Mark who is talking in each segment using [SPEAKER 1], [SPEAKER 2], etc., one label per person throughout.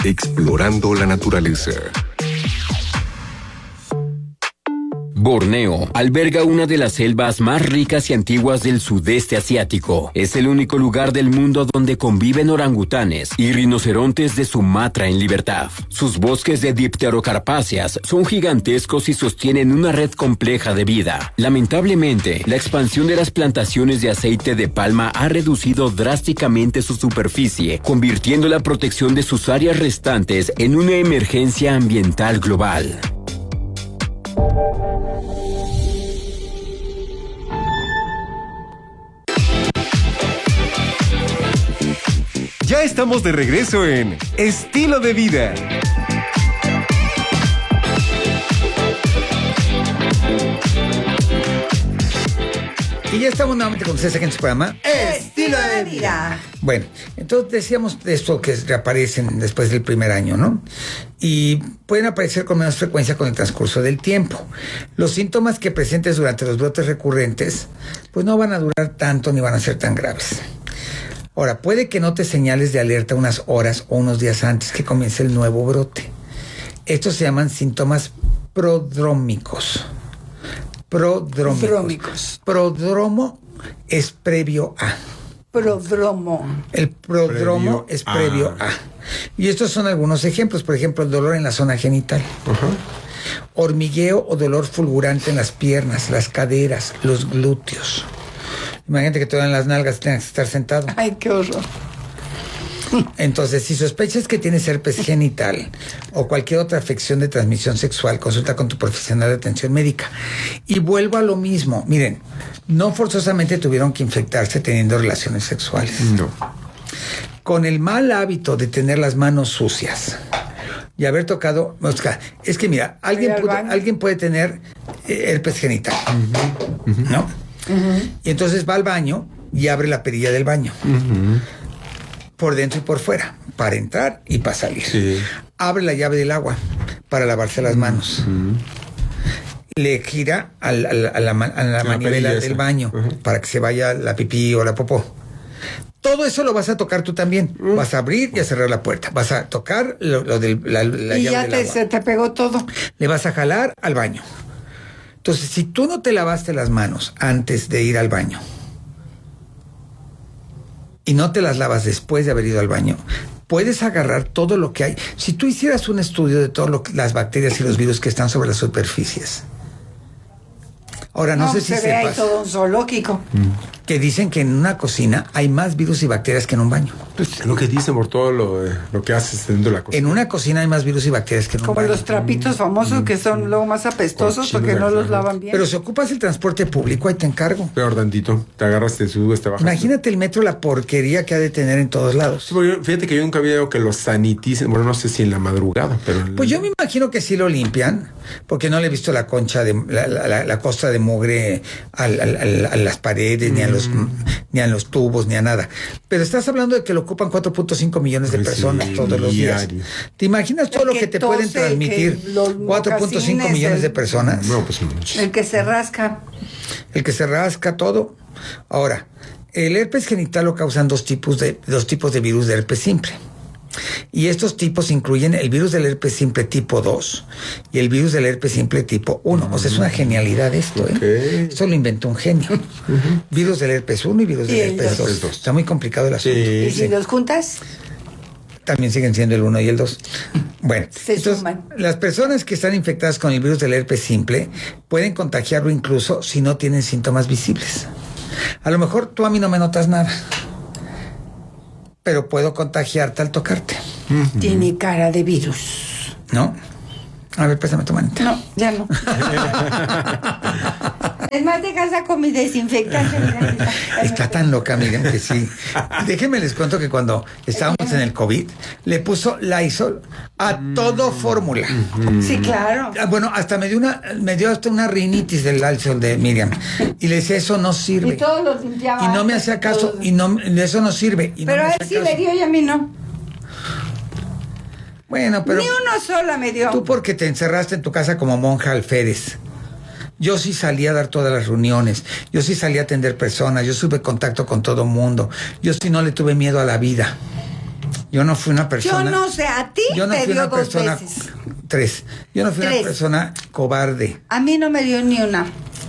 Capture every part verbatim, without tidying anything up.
[SPEAKER 1] explorando la naturaleza.
[SPEAKER 2] Borneo alberga una de las selvas más ricas y antiguas del sudeste asiático. Es el único lugar del mundo donde conviven orangutanes y rinocerontes de Sumatra en libertad. Sus bosques de dipterocarpáceas son gigantescos y sostienen una red compleja de vida. Lamentablemente, la expansión de las plantaciones de aceite de palma ha reducido drásticamente su superficie, convirtiendo la protección de sus áreas restantes en una emergencia ambiental global.
[SPEAKER 3] Ya estamos de regreso en Estilo de Vida.
[SPEAKER 4] Y ya estamos nuevamente con ustedes aquí en su programa
[SPEAKER 5] Estilo de Vida.
[SPEAKER 4] Bueno, entonces decíamos de esto que reaparecen después del primer año, ¿no? Y pueden aparecer con menos frecuencia con el transcurso del tiempo. Los síntomas que presentes durante los brotes recurrentes, pues no van a durar tanto ni van a ser tan graves. Ahora, puede que notes señales de alerta unas horas o unos días antes que comience el nuevo brote. Estos se llaman síntomas prodrómicos. Prodrómicos.
[SPEAKER 5] Prodrómicos.
[SPEAKER 4] Prodromo es previo a.
[SPEAKER 5] Prodromo.
[SPEAKER 4] El prodromo
[SPEAKER 6] Previo
[SPEAKER 4] es previo a. a. Y estos son algunos ejemplos. Por ejemplo, el dolor en la zona genital. Uh-huh. Hormigueo o dolor fulgurante en las piernas, las caderas, los glúteos. Imagínate que te dan las nalgas y tengas que estar sentado.
[SPEAKER 5] Ay, qué horror.
[SPEAKER 4] Entonces, si sospechas que tienes herpes genital o cualquier otra afección de transmisión sexual, consulta con tu profesional de atención médica. Y vuelvo a lo mismo. Miren, no forzosamente tuvieron que infectarse teniendo relaciones sexuales.
[SPEAKER 6] No.
[SPEAKER 4] Con el mal hábito de tener las manos sucias y haber tocado... Es que mira, alguien, pudo, alguien puede tener herpes genital, uh-huh. Uh-huh. ¿no? Uh-huh. Y entonces va al baño y abre la perilla del baño. Uh-huh. Por dentro y por fuera, para entrar y para salir. Sí. Abre la llave del agua para lavarse las manos. Uh-huh. Le gira al, al, a la, a la manivela del baño uh-huh. para que se vaya la pipí o la popó. Todo eso lo vas a tocar tú también. Uh-huh. Vas a abrir y a cerrar la puerta. Vas a tocar lo, lo de la, la
[SPEAKER 5] y
[SPEAKER 4] llave
[SPEAKER 5] ya
[SPEAKER 4] del
[SPEAKER 5] te,
[SPEAKER 4] agua.
[SPEAKER 5] se te pegó todo.
[SPEAKER 4] Le vas a jalar al baño. Entonces, si tú no te lavaste las manos antes de ir al baño y no te las lavas después de haber ido al baño, puedes agarrar todo lo que hay. Si tú hicieras un estudio de todas las bacterias y los virus que están sobre las superficies. Ahora, no, no sé si
[SPEAKER 5] se ve
[SPEAKER 4] sepas
[SPEAKER 5] ahí todo un zoológico.
[SPEAKER 4] que dicen que en una cocina hay más virus y bacterias que en un baño.
[SPEAKER 6] Pues es lo que dicen por todo lo, eh, lo que haces dentro de la cocina.
[SPEAKER 4] En una cocina hay más virus y bacterias que en un
[SPEAKER 5] Como
[SPEAKER 4] baño.
[SPEAKER 5] Como los trapitos famosos mm. que son luego más apestosos porque no los lavan bien.
[SPEAKER 4] Pero si ocupas el transporte público, ahí te encargo.
[SPEAKER 6] Peor tantito. Te agarras, te subes, te bajas.
[SPEAKER 4] Imagínate el metro, la porquería que ha de tener en todos lados.
[SPEAKER 6] Sí, yo, fíjate que yo nunca había oído que los saniticen. Bueno, no sé si en la madrugada, pero... En
[SPEAKER 4] pues
[SPEAKER 6] el...
[SPEAKER 4] yo me imagino que sí lo limpian, porque no le he visto la concha de... La, la, la, la costra de mugre al, al, al, a las paredes, mm. ni a los... ni a los tubos, ni a nada. Pero estás hablando de que lo ocupan cuatro punto cinco millones de personas sí, todos los días. Diario. ¿Te imaginas todo lo que, que te tose, pueden transmitir cuatro punto cinco millones el, de personas?
[SPEAKER 6] No, pues mucho.
[SPEAKER 5] El que se rasca.
[SPEAKER 4] El que se rasca todo. Ahora, el herpes genital lo causan dos tipos de, dos tipos de virus de herpes simple. Y estos tipos incluyen el virus del herpes simple tipo dos y el virus del herpes simple tipo uno. Mm. O sea, es una genialidad esto, ¿eh? Okay. Esto lo inventó un genio. Uh-huh. Virus del herpes uno y virus del herpes dos. Está muy complicado el asunto.
[SPEAKER 5] Sí. ¿Y si sí. los juntas?
[SPEAKER 4] También siguen siendo el uno y el dos. Bueno,
[SPEAKER 5] se
[SPEAKER 4] entonces,
[SPEAKER 5] suman.
[SPEAKER 4] Las personas que están infectadas con el virus del herpes simple pueden contagiarlo incluso si no tienen síntomas visibles. A lo mejor tú a mí no me notas nada, pero puedo contagiarte al tocarte.
[SPEAKER 5] Uh-huh. Tiene cara de virus.
[SPEAKER 4] ¿No? A ver, préstame tu manita.
[SPEAKER 5] No, ya no. Es más, deja saco mi desinfectante.
[SPEAKER 4] Está tan loca, miren, que sí. Déjenme les cuento que cuando estábamos en el COVID, le puso Lysol a todo fórmula.
[SPEAKER 5] Sí, claro.
[SPEAKER 4] Bueno, hasta me dio una, me dio hasta una rinitis del Lysol de Miriam. Y le decía, eso no sirve.
[SPEAKER 5] Y todos los limpiaba.
[SPEAKER 4] Y no me hacía caso, y no, eso no sirve. Y
[SPEAKER 5] pero
[SPEAKER 4] no
[SPEAKER 5] a él sí caso. Le dio y a mí no.
[SPEAKER 4] Bueno, pero...
[SPEAKER 5] Ni uno sola me dio.
[SPEAKER 4] Tú porque te encerraste en tu casa como monja alférez. Yo sí salí a dar todas las reuniones. Yo sí salí a atender personas. Yo tuve contacto con todo mundo. Yo sí no le tuve miedo a la vida. Yo no fui una persona.
[SPEAKER 5] Yo no sé, a ti
[SPEAKER 4] yo no
[SPEAKER 5] te
[SPEAKER 4] fui
[SPEAKER 5] dio
[SPEAKER 4] una
[SPEAKER 5] dos
[SPEAKER 4] persona,
[SPEAKER 5] veces.
[SPEAKER 4] Tres. Yo no fui
[SPEAKER 5] Tres.
[SPEAKER 4] una persona cobarde.
[SPEAKER 5] A mí no me dio ni una.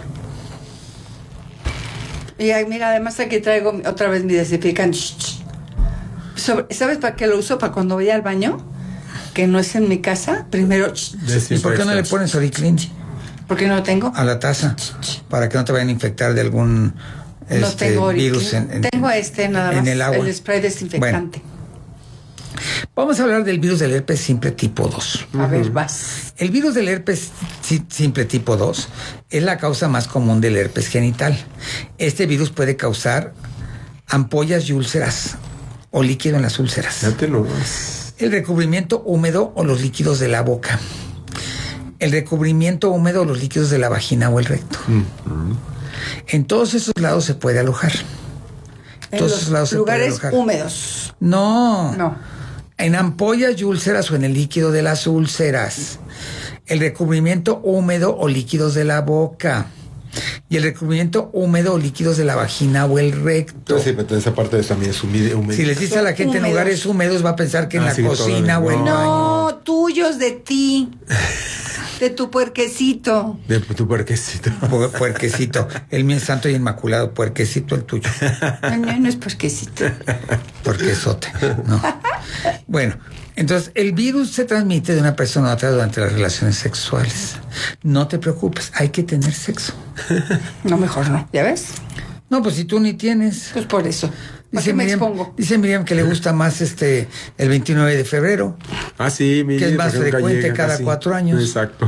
[SPEAKER 5] Y ay, mira, además aquí traigo otra vez mi desinfectante. Sobre- ¿Sabes para qué lo uso? Para cuando voy al baño, que no es en mi casa, primero,
[SPEAKER 4] ¿Y por qué no le pones Oriclin
[SPEAKER 5] porque no lo tengo.
[SPEAKER 4] a la taza? Para que no te vayan a infectar de algún
[SPEAKER 5] No
[SPEAKER 4] este,
[SPEAKER 5] tengo Oriclin.
[SPEAKER 4] virus en, en-
[SPEAKER 5] Tengo este nada más,
[SPEAKER 4] en el agua.
[SPEAKER 5] el spray desinfectante.
[SPEAKER 4] Vamos a hablar del virus del herpes simple tipo dos.
[SPEAKER 5] A ver, vas.
[SPEAKER 4] El virus del herpes si- simple tipo dos es la causa más común del herpes genital. Este virus puede causar ampollas y úlceras o líquido en las úlceras,
[SPEAKER 6] Fíjate nomás.
[SPEAKER 4] el recubrimiento húmedo o los líquidos de la boca, el recubrimiento húmedo o los líquidos de la vagina o el recto. En todos esos lados se puede alojar.
[SPEAKER 5] En
[SPEAKER 4] Todos
[SPEAKER 5] los
[SPEAKER 4] esos lados se puede
[SPEAKER 5] lugares
[SPEAKER 4] alojar.
[SPEAKER 5] húmedos.
[SPEAKER 4] No.
[SPEAKER 5] No.
[SPEAKER 4] En ampollas y úlceras o en el líquido de las úlceras. El recubrimiento húmedo o líquidos de la boca. Y el recubrimiento húmedo o líquidos de la vagina o el recto.
[SPEAKER 6] Entonces, sí, esa parte de también es humilde.
[SPEAKER 4] Si les dice a la gente en
[SPEAKER 5] Húmedos.
[SPEAKER 4] lugares húmedos, va a pensar que en
[SPEAKER 6] Ah,
[SPEAKER 4] la
[SPEAKER 6] sí,
[SPEAKER 4] cocina
[SPEAKER 6] todo
[SPEAKER 4] o
[SPEAKER 6] el-
[SPEAKER 4] en el baño.
[SPEAKER 5] No, tuyos de ti. De tu puerquecito.
[SPEAKER 6] De tu puerquecito.
[SPEAKER 4] Pu- Puerquecito. El mío es santo y inmaculado. Puerquecito el tuyo.
[SPEAKER 5] El mío no es puerquecito.
[SPEAKER 4] Puerquesote. No. Bueno, entonces el virus se transmite de una persona a otra durante las relaciones sexuales. No te preocupes, hay que tener sexo.
[SPEAKER 5] No, mejor no. ¿Ya ves?
[SPEAKER 4] No, pues si tú ni tienes.
[SPEAKER 5] Pues por eso. ¿Para
[SPEAKER 4] Dice
[SPEAKER 5] qué me
[SPEAKER 4] Miriam,
[SPEAKER 5] expongo?
[SPEAKER 4] dice Miriam que le gusta más este el veintinueve de febrero.
[SPEAKER 6] Ah, sí, mi
[SPEAKER 4] Que es más
[SPEAKER 6] porque nunca
[SPEAKER 4] frecuente
[SPEAKER 6] llega
[SPEAKER 4] cada
[SPEAKER 6] casi.
[SPEAKER 4] cuatro años.
[SPEAKER 6] Exacto.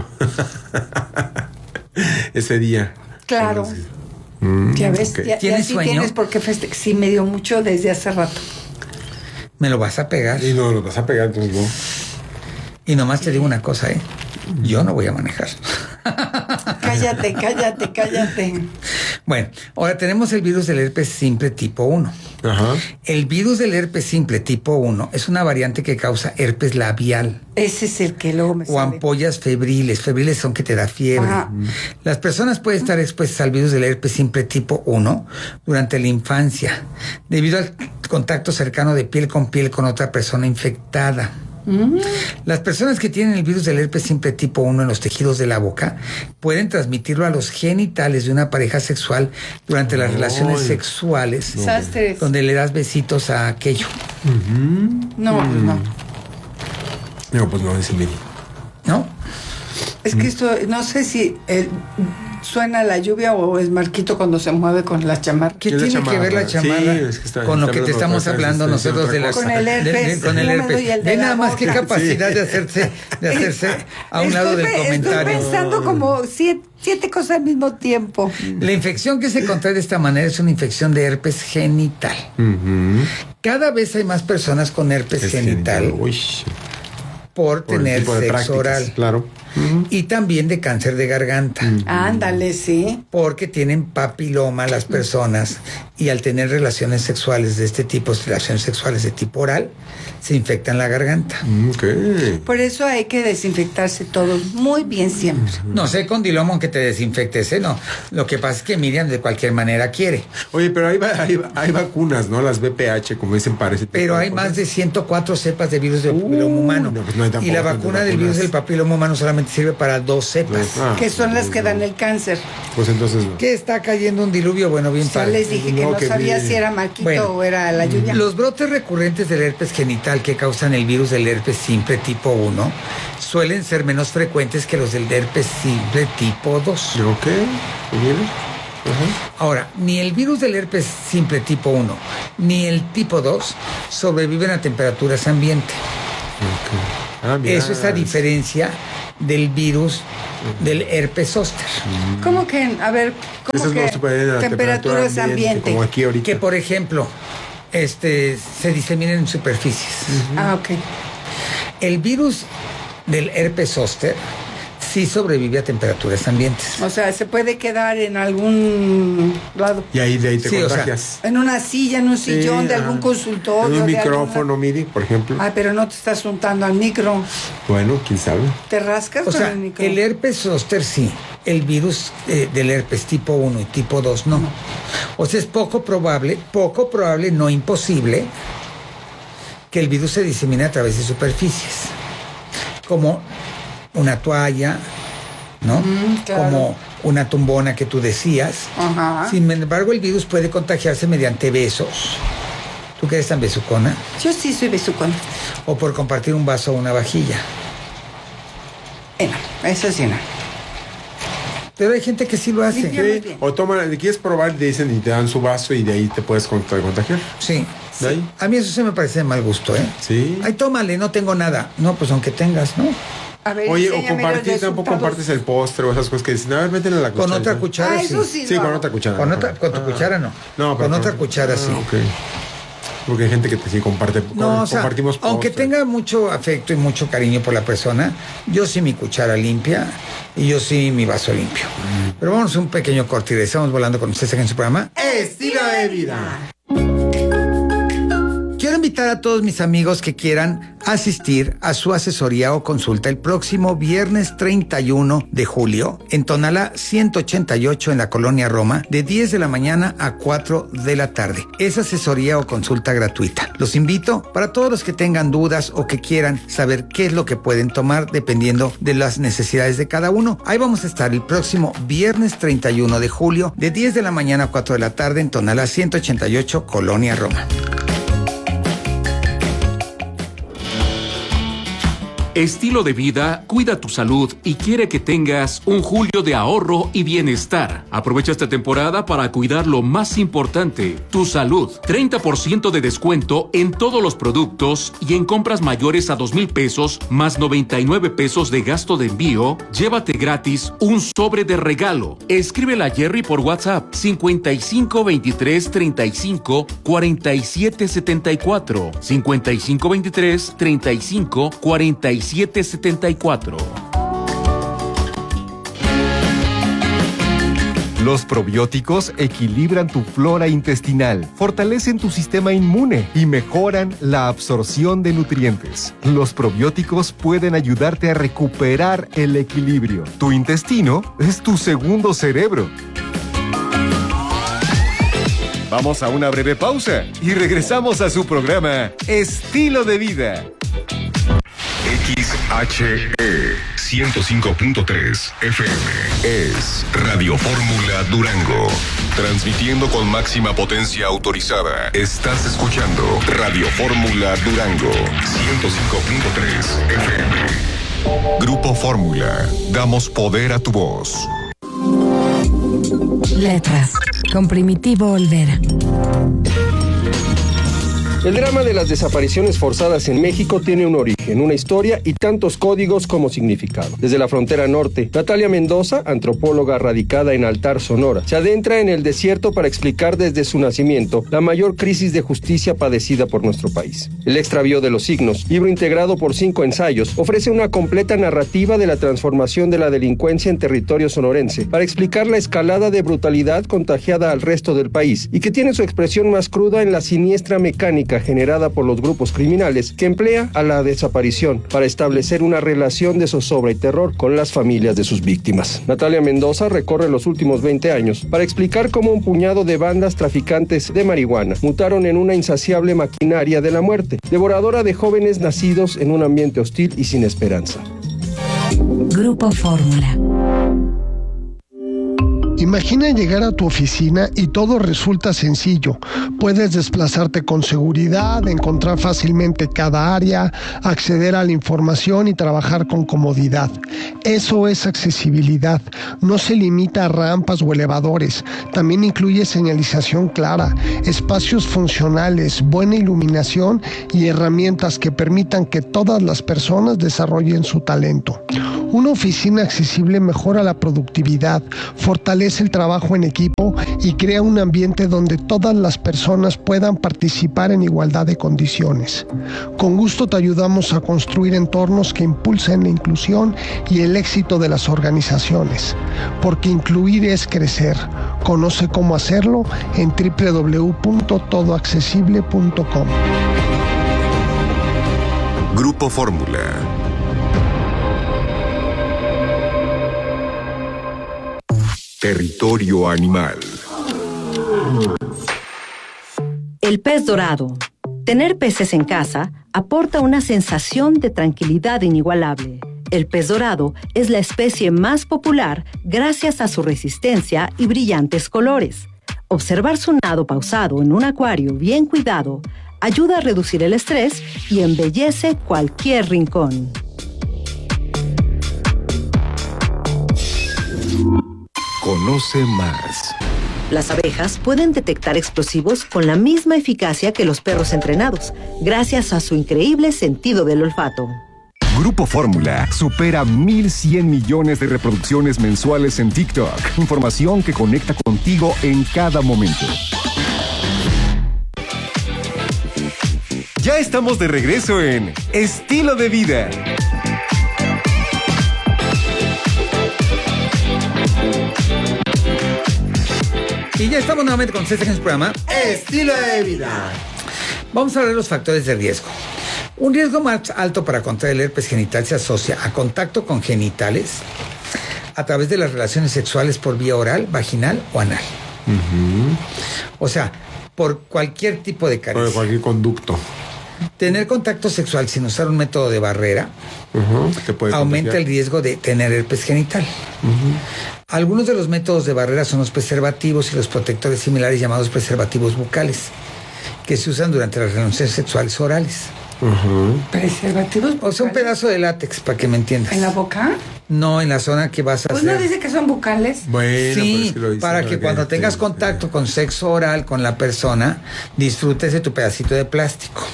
[SPEAKER 6] Ese día.
[SPEAKER 5] Claro.
[SPEAKER 6] Mm,
[SPEAKER 5] Ya ves,
[SPEAKER 6] ok.
[SPEAKER 5] ya, ya
[SPEAKER 4] ¿Tienes
[SPEAKER 5] sí
[SPEAKER 4] sueño?
[SPEAKER 5] tienes por qué feste- Sí, me dio mucho desde hace rato.
[SPEAKER 4] Me lo vas a pegar.
[SPEAKER 6] Y no, lo vas a pegar, entonces no.
[SPEAKER 4] Y nomás te digo una cosa, ¿eh? Yo no voy a manejar.
[SPEAKER 5] Cállate, cállate, cállate.
[SPEAKER 4] Bueno, ahora tenemos el virus del herpes simple tipo uno.
[SPEAKER 6] Ajá.
[SPEAKER 4] El virus del herpes simple tipo uno es una variante que causa herpes labial
[SPEAKER 5] Ese es el que luego me
[SPEAKER 4] o
[SPEAKER 5] sale.
[SPEAKER 4] ampollas febriles. Febriles son que te da fiebre.
[SPEAKER 5] Ajá.
[SPEAKER 4] Las personas pueden estar expuestas al virus del herpes simple tipo uno durante la infancia, debido al contacto cercano de piel con piel con otra persona infectada.
[SPEAKER 5] Mm.
[SPEAKER 4] Las personas que tienen el virus del herpes simple tipo uno en los tejidos de la boca pueden transmitirlo a los genitales de una pareja sexual durante las
[SPEAKER 6] Ay.
[SPEAKER 4] relaciones sexuales,
[SPEAKER 5] Sastres.
[SPEAKER 4] donde le das besitos a aquello,
[SPEAKER 5] No, pues no.
[SPEAKER 6] No, pues no, dice Miri.
[SPEAKER 4] ¿no?
[SPEAKER 5] Es que esto, no sé si eh, suena la lluvia o es Marquito cuando se mueve con la chamarra.
[SPEAKER 4] ¿Qué
[SPEAKER 6] Es la
[SPEAKER 4] tiene que ver la
[SPEAKER 6] chamarra.
[SPEAKER 4] chamarra
[SPEAKER 6] Sí, es que está-
[SPEAKER 4] con lo
[SPEAKER 6] está
[SPEAKER 4] que te
[SPEAKER 6] hablando
[SPEAKER 4] estamos
[SPEAKER 6] otra cosa,
[SPEAKER 4] hablando
[SPEAKER 6] está
[SPEAKER 4] nosotros de
[SPEAKER 6] diciendo
[SPEAKER 4] la
[SPEAKER 6] otra
[SPEAKER 5] cosa. Con el
[SPEAKER 4] de- de-
[SPEAKER 5] herpes
[SPEAKER 4] con el
[SPEAKER 5] húmedo
[SPEAKER 4] herpes?
[SPEAKER 5] y el de
[SPEAKER 4] Ve
[SPEAKER 5] la
[SPEAKER 4] nada más qué
[SPEAKER 5] boca.
[SPEAKER 4] capacidad de hacerse de hacerse a un lado del
[SPEAKER 5] Estoy pe-
[SPEAKER 4] comentario.
[SPEAKER 5] Estoy pensando como siete, siete cosas al mismo tiempo.
[SPEAKER 4] La infección que se contrae de esta manera es una infección de herpes genital. Cada vez hay más personas con herpes
[SPEAKER 6] Es
[SPEAKER 4] genital
[SPEAKER 6] Uy,
[SPEAKER 4] por,
[SPEAKER 6] por el
[SPEAKER 4] tener
[SPEAKER 6] tipo de
[SPEAKER 4] sexo
[SPEAKER 6] prácticas,
[SPEAKER 4] oral.
[SPEAKER 6] Claro.
[SPEAKER 4] Y también de cáncer de garganta.
[SPEAKER 5] Ándale, sí.
[SPEAKER 4] Porque tienen papiloma las personas y al tener relaciones sexuales de este tipo, relaciones sexuales de tipo oral, se infectan la garganta.
[SPEAKER 6] Ok.
[SPEAKER 5] Por eso hay que desinfectarse todos muy bien siempre.
[SPEAKER 4] No sé, con Dilomo aunque te desinfectes, ¿eh? No. Lo que pasa es que Miriam de cualquier manera quiere.
[SPEAKER 6] Oye, pero hay, va- hay, hay vacunas, ¿no? Las B P H, como dicen, parece.
[SPEAKER 4] Pero hay más de ciento cuatro cepas de virus del
[SPEAKER 6] Uh,
[SPEAKER 4] papiloma humano.
[SPEAKER 6] no, pues no hay tampoco
[SPEAKER 4] y la
[SPEAKER 6] tantas
[SPEAKER 4] vacuna del virus
[SPEAKER 6] vacunas.
[SPEAKER 4] del papiloma humano solamente sirve para dos cepas.
[SPEAKER 6] Ah,
[SPEAKER 5] Que son las que dan
[SPEAKER 6] no.
[SPEAKER 5] el cáncer.
[SPEAKER 6] Pues entonces no.
[SPEAKER 4] ¿Qué está cayendo un diluvio? Bueno, bien
[SPEAKER 5] Ya
[SPEAKER 4] padre.
[SPEAKER 5] les dije que
[SPEAKER 6] No,
[SPEAKER 5] no
[SPEAKER 6] que
[SPEAKER 5] sabía
[SPEAKER 6] bien.
[SPEAKER 5] si era Marquito
[SPEAKER 4] Bueno,
[SPEAKER 5] o era la lluvia.
[SPEAKER 4] Los brotes recurrentes del herpes genital que causan el virus del herpes simple tipo uno suelen ser menos frecuentes que los del herpes simple tipo dos.
[SPEAKER 6] Ok. ¿Y viene? Ajá.
[SPEAKER 4] Ahora, ni el virus del herpes simple tipo uno ni el tipo dos sobreviven a temperaturas ambiente.
[SPEAKER 6] Ok. Ah, mira.
[SPEAKER 4] Eso es a diferencia del virus del herpes zóster,
[SPEAKER 5] ¿Cómo que? A ver, ¿cómo
[SPEAKER 6] Esos
[SPEAKER 5] que?
[SPEAKER 6] no superan la
[SPEAKER 5] temperaturas
[SPEAKER 6] temperatura
[SPEAKER 5] ambiente.
[SPEAKER 6] Como aquí ahorita.
[SPEAKER 4] que por ejemplo este, se diseminen en superficies.
[SPEAKER 5] Ah, ok.
[SPEAKER 4] El virus del herpes zóster sí sobrevive a temperaturas ambientes.
[SPEAKER 5] O sea, se puede quedar en algún lado.
[SPEAKER 6] Y ahí de ahí te
[SPEAKER 4] Sí, o sea,
[SPEAKER 6] contagias.
[SPEAKER 5] En una silla, en un sillón
[SPEAKER 6] Sí,
[SPEAKER 5] de algún
[SPEAKER 6] ah.
[SPEAKER 5] consultorio.
[SPEAKER 6] En un
[SPEAKER 5] de
[SPEAKER 6] micrófono,
[SPEAKER 5] alguna-
[SPEAKER 6] Miri, por ejemplo.
[SPEAKER 5] Ay, pero no te estás juntando al micro.
[SPEAKER 6] Bueno, quién sabe.
[SPEAKER 5] ¿Te rascas
[SPEAKER 4] O
[SPEAKER 5] con
[SPEAKER 4] sea,
[SPEAKER 5] el micro?
[SPEAKER 4] el herpes zóster sí, el virus eh, del herpes tipo uno y tipo dos no. O sea, es poco probable, poco probable, no imposible, que el virus se disemina a través de superficies, como una toalla, ¿no?
[SPEAKER 5] Mm, claro.
[SPEAKER 4] Como una tumbona que tú decías.
[SPEAKER 5] Ajá.
[SPEAKER 4] Sin embargo, el virus puede contagiarse mediante besos. ¿Tú que eres tan besucona?
[SPEAKER 5] Yo sí soy besucona.
[SPEAKER 4] O por compartir un vaso o una vajilla.
[SPEAKER 5] Eh, no, eso sí no.
[SPEAKER 4] Pero hay gente que sí lo hace.
[SPEAKER 5] Limpiamos
[SPEAKER 6] Sí,
[SPEAKER 5] bien.
[SPEAKER 6] o toman, ¿le quieres probar? Te dicen y te dan su vaso y de ahí te puedes cont- contagiar.
[SPEAKER 4] Sí.
[SPEAKER 6] ¿De ahí?
[SPEAKER 4] A mí eso se me parece de mal gusto, ¿eh?
[SPEAKER 6] Sí.
[SPEAKER 4] Ay, tómale, no tengo nada. No, pues aunque tengas, ¿no?
[SPEAKER 5] A ver,
[SPEAKER 6] Oye, o
[SPEAKER 5] enséñame
[SPEAKER 6] compartir,
[SPEAKER 5] los
[SPEAKER 6] tampoco
[SPEAKER 5] resultados.
[SPEAKER 6] compartes el postre o esas cosas que dicen, a ver, métele la cuchara.
[SPEAKER 4] Con otra cuchara,
[SPEAKER 5] Ah,
[SPEAKER 4] sí.
[SPEAKER 5] eso sí.
[SPEAKER 6] Sí,
[SPEAKER 5] lo
[SPEAKER 6] con
[SPEAKER 5] hago.
[SPEAKER 6] otra cuchara.
[SPEAKER 4] Con, otra,
[SPEAKER 6] Ajá.
[SPEAKER 4] con tu
[SPEAKER 6] Ah.
[SPEAKER 4] cuchara no.
[SPEAKER 6] No, pero
[SPEAKER 4] con otra cuchara,
[SPEAKER 6] ah,
[SPEAKER 4] sí.
[SPEAKER 6] ok. Porque hay gente que te sí comparte.
[SPEAKER 4] No, o sea,
[SPEAKER 6] compartimos
[SPEAKER 4] aunque
[SPEAKER 6] postre.
[SPEAKER 4] tenga mucho afecto y mucho cariño por la persona, yo sí mi cuchara limpia y yo sí mi vaso limpio. Pero vamos a un pequeño corte y estamos volando con ustedes aquí en su programa.
[SPEAKER 6] Estilo de vida.
[SPEAKER 4] Quiero invitar a todos mis amigos que quieran asistir a su asesoría o consulta el próximo viernes treinta y uno de julio en Tonalá ciento ochenta y ocho en la Colonia Roma de diez de la mañana a cuatro de la tarde. Es asesoría o consulta gratuita. Los invito para todos los que tengan dudas o que quieran saber qué es lo que pueden tomar dependiendo de las necesidades de cada uno. Ahí vamos a estar el próximo viernes treinta y uno de julio de diez de la mañana a cuatro de la tarde en Tonalá ciento ochenta y ocho Colonia Roma.
[SPEAKER 7] Estilo de vida cuida tu salud y quiere que tengas un julio de ahorro y bienestar. Aprovecha esta temporada para cuidar lo más importante, tu salud. treinta por ciento de descuento en todos los productos y en compras mayores a dos mil pesos más noventa y nueve pesos de gasto de envío. Llévate gratis un sobre de regalo. Escríbele a Jerry por WhatsApp cincuenta y cinco veintitrés treinta y cinco cuarenta y siete setenta y cuatro. cincuenta y cinco veintitrés treinta y cinco cuarenta y siete setenta y cuatro.
[SPEAKER 3] Los probióticos equilibran tu flora intestinal, fortalecen tu sistema inmune y mejoran la absorción de nutrientes. Los probióticos pueden ayudarte a recuperar el equilibrio. Tu intestino es tu segundo cerebro. Vamos a una breve pausa y regresamos a su programa Estilo de Vida.
[SPEAKER 1] X H E ciento cinco punto tres F M es Radio Fórmula Durango. Transmitiendo con máxima potencia autorizada. Estás escuchando Radio Fórmula Durango ciento cinco punto tres F M. Grupo Fórmula. Damos poder a tu voz.
[SPEAKER 8] Letras, con Primitivo Olvera.
[SPEAKER 9] El drama de las desapariciones forzadas en México tiene un origen, una historia y tantos códigos como significado. Desde la frontera norte, Natalia Mendoza, antropóloga radicada en Altar, Sonora, se adentra en el desierto para explicar desde su nacimiento la mayor crisis de justicia padecida por nuestro país. El extravío de los signos, libro integrado por cinco ensayos, ofrece una completa narrativa de la transformación de la delincuencia en territorio sonorense para explicar la escalada de brutalidad contagiada al resto del país y que tiene su expresión más cruda en la siniestra mecánica generada por los grupos criminales que emplea a la desaparición para establecer una relación de zozobra y terror con las familias de sus víctimas. Natalia Mendoza recorre los últimos veinte años para explicar cómo un puñado de bandas traficantes de marihuana mutaron en una insaciable maquinaria de la muerte, devoradora de jóvenes nacidos en un ambiente hostil y sin esperanza.
[SPEAKER 8] Grupo Fórmula.
[SPEAKER 10] Imagina llegar a tu oficina y todo resulta sencillo. Puedes desplazarte con seguridad, encontrar fácilmente cada área, acceder a la información y trabajar con comodidad. Eso es accesibilidad. No se limita a rampas o elevadores. También incluye señalización clara, espacios funcionales, buena iluminación y herramientas que permitan que todas las personas desarrollen su talento. Una oficina accesible mejora la productividad, fortalece el trabajo en equipo y crea un ambiente donde todas las personas puedan participar en igualdad de condiciones. Con gusto te ayudamos a construir entornos que impulsen la inclusión y el éxito de las organizaciones, porque incluir es crecer. Conoce cómo hacerlo en doble u doble u doble u punto todo accesible punto com.
[SPEAKER 1] Grupo Fórmula. Territorio animal.
[SPEAKER 11] El pez dorado, Tener peces en casa aporta una sensación de tranquilidad inigualable. El pez dorado es la especie más popular gracias a su resistencia y brillantes colores. Observar su nado pausado en un acuario bien cuidado ayuda a reducir el estrés y embellece cualquier rincón.
[SPEAKER 1] Conoce más.
[SPEAKER 11] Las abejas pueden detectar explosivos con la misma eficacia que los perros entrenados, gracias a su increíble sentido del olfato.
[SPEAKER 3] Grupo Fórmula supera mil cien millones de reproducciones mensuales en TikTok. Información que conecta contigo en cada momento. Ya estamos de regreso en Estilo de Vida.
[SPEAKER 4] Y ya estamos nuevamente con este programa
[SPEAKER 6] Estilo de Vida.
[SPEAKER 4] Vamos a hablar de los factores de riesgo. Un riesgo más alto para contraer el herpes genital se asocia a contacto con genitales a través de las relaciones sexuales por vía oral, vaginal o anal. Uh-huh. O sea, por cualquier tipo de caricia.
[SPEAKER 6] Por cualquier conducto.
[SPEAKER 4] Tener contacto sexual sin usar un método de barrera
[SPEAKER 6] uh-huh. ¿Te puede
[SPEAKER 4] aumenta
[SPEAKER 6] contagiar?
[SPEAKER 4] El riesgo de tener herpes genital. Uh-huh. Algunos de los métodos de barrera son los preservativos y los protectores similares llamados preservativos bucales, que se usan durante las relaciones sexuales orales.
[SPEAKER 5] Uh-huh. ¿Preservativos?
[SPEAKER 4] O sea, un pedazo de látex, para que me entiendas.
[SPEAKER 5] ¿En la boca?
[SPEAKER 4] No, en la zona que vas a
[SPEAKER 5] pues
[SPEAKER 4] hacer.
[SPEAKER 5] ¿Pues no dice que son bucales?
[SPEAKER 4] Bueno, sí, es que lo dice, para que cuando que tengas contacto con sexo oral con la persona, disfrutes de tu pedacito de plástico.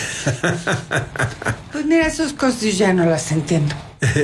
[SPEAKER 5] Pues mira, esas cosas yo ya no las entiendo.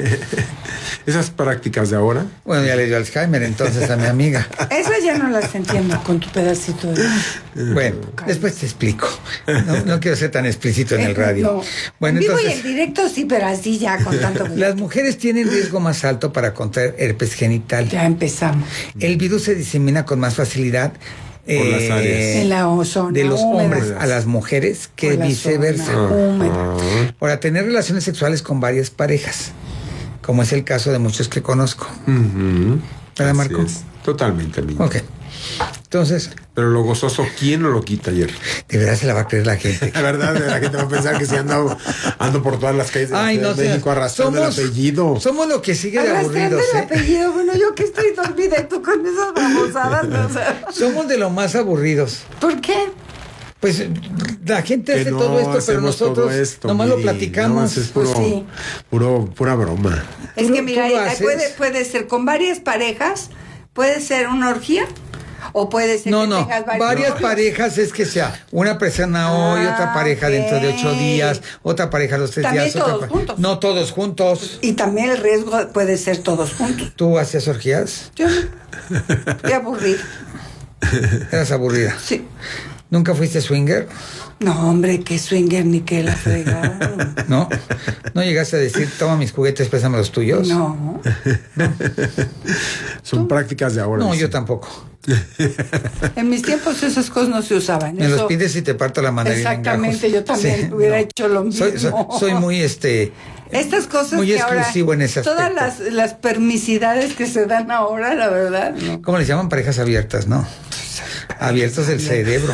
[SPEAKER 6] Esas prácticas de ahora.
[SPEAKER 4] Bueno, ya le dio Alzheimer entonces a mi amiga.
[SPEAKER 5] Esas ya no las entiendo con tu pedacito de...
[SPEAKER 4] Bueno, después te explico. No, no quiero ser tan explícito en el radio.
[SPEAKER 5] No.
[SPEAKER 4] Bueno,
[SPEAKER 5] en vivo
[SPEAKER 4] entonces,
[SPEAKER 5] y en directo sí, pero así ya con tanto...
[SPEAKER 4] Las mujeres tienen riesgo más alto para contraer herpes genital.
[SPEAKER 5] Ya empezamos.
[SPEAKER 4] El virus se disemina con más facilidad
[SPEAKER 6] por eh, las áreas.
[SPEAKER 5] En la zona
[SPEAKER 4] de los
[SPEAKER 5] húmeda.
[SPEAKER 4] hombres a las mujeres que viceversa.
[SPEAKER 6] Uh-huh.
[SPEAKER 4] Para tener relaciones sexuales con varias parejas, como es el caso de muchos que conozco.
[SPEAKER 6] Uh-huh.
[SPEAKER 4] ¿Verdad, Marco?
[SPEAKER 6] Es. Totalmente, amigo.
[SPEAKER 4] Ok. Entonces...
[SPEAKER 6] Pero lo gozoso, ¿quién no lo quita ayer?
[SPEAKER 4] De verdad se la va a creer la gente.
[SPEAKER 6] La verdad, la gente va a pensar que si ando, ando por todas las calles de
[SPEAKER 4] Ay, no,
[SPEAKER 6] México
[SPEAKER 4] sea,
[SPEAKER 6] arrastrando
[SPEAKER 4] somos,
[SPEAKER 6] el apellido.
[SPEAKER 4] Somos lo que sigue de
[SPEAKER 5] arrastrando
[SPEAKER 4] aburridos.
[SPEAKER 5] el
[SPEAKER 4] ¿eh?
[SPEAKER 5] apellido, bueno, yo que estoy dormida y tú con esas babosadas, ¿no? O sea,
[SPEAKER 4] somos de lo más aburridos.
[SPEAKER 5] ¿Por qué?
[SPEAKER 4] Pues la gente
[SPEAKER 6] que
[SPEAKER 4] hace
[SPEAKER 6] no
[SPEAKER 4] todo esto, pero nosotros
[SPEAKER 6] esto,
[SPEAKER 4] nomás
[SPEAKER 6] Miri,
[SPEAKER 4] lo platicamos.
[SPEAKER 6] No, es puro,
[SPEAKER 5] pues sí.
[SPEAKER 6] puro, pura broma.
[SPEAKER 5] Es
[SPEAKER 4] ¿Tú,
[SPEAKER 5] que mira,
[SPEAKER 4] tú
[SPEAKER 5] puede, puede ser con varias parejas, puede ser una orgía, o puede ser
[SPEAKER 4] no,
[SPEAKER 5] que
[SPEAKER 4] no,
[SPEAKER 5] tengas varios
[SPEAKER 4] varias
[SPEAKER 5] novios.
[SPEAKER 4] Parejas es que sea una persona hoy,
[SPEAKER 5] Ah,
[SPEAKER 4] otra pareja
[SPEAKER 5] okay.
[SPEAKER 4] dentro de ocho días, otra pareja los tres
[SPEAKER 5] También
[SPEAKER 4] días.
[SPEAKER 5] todos
[SPEAKER 4] otra pa-
[SPEAKER 5] juntos.
[SPEAKER 4] No todos juntos.
[SPEAKER 5] Y también el riesgo puede ser todos juntos.
[SPEAKER 4] ¿Tú hacías orgías?
[SPEAKER 5] Yo no. Qué aburrido.
[SPEAKER 4] Eras aburrida.
[SPEAKER 5] Sí.
[SPEAKER 4] ¿Nunca fuiste swinger?
[SPEAKER 5] No, hombre, que swinger ni que la fregada.
[SPEAKER 4] ¿No? ¿No llegaste a decir, toma mis juguetes, préstame los tuyos?
[SPEAKER 5] No.
[SPEAKER 4] ¿No?
[SPEAKER 6] Son prácticas de ahora.
[SPEAKER 4] No,
[SPEAKER 6] sí.
[SPEAKER 4] yo tampoco.
[SPEAKER 5] En mis tiempos esas cosas no se usaban.
[SPEAKER 4] Me
[SPEAKER 5] Eso...
[SPEAKER 4] los pides y te parto la mandarina.
[SPEAKER 5] Exactamente,
[SPEAKER 4] en
[SPEAKER 5] yo también
[SPEAKER 4] sí,
[SPEAKER 5] hubiera
[SPEAKER 4] no.
[SPEAKER 5] hecho lo mismo.
[SPEAKER 4] Soy, soy, soy muy, este...
[SPEAKER 5] Estas cosas
[SPEAKER 4] muy
[SPEAKER 5] que
[SPEAKER 4] exclusivo
[SPEAKER 5] ahora,
[SPEAKER 4] en ese
[SPEAKER 5] todas
[SPEAKER 4] aspecto.
[SPEAKER 5] las, las permisidades que se dan ahora, la verdad. No.
[SPEAKER 4] ¿Cómo les llaman? Parejas abiertas, ¿no? Abiertos del cerebro.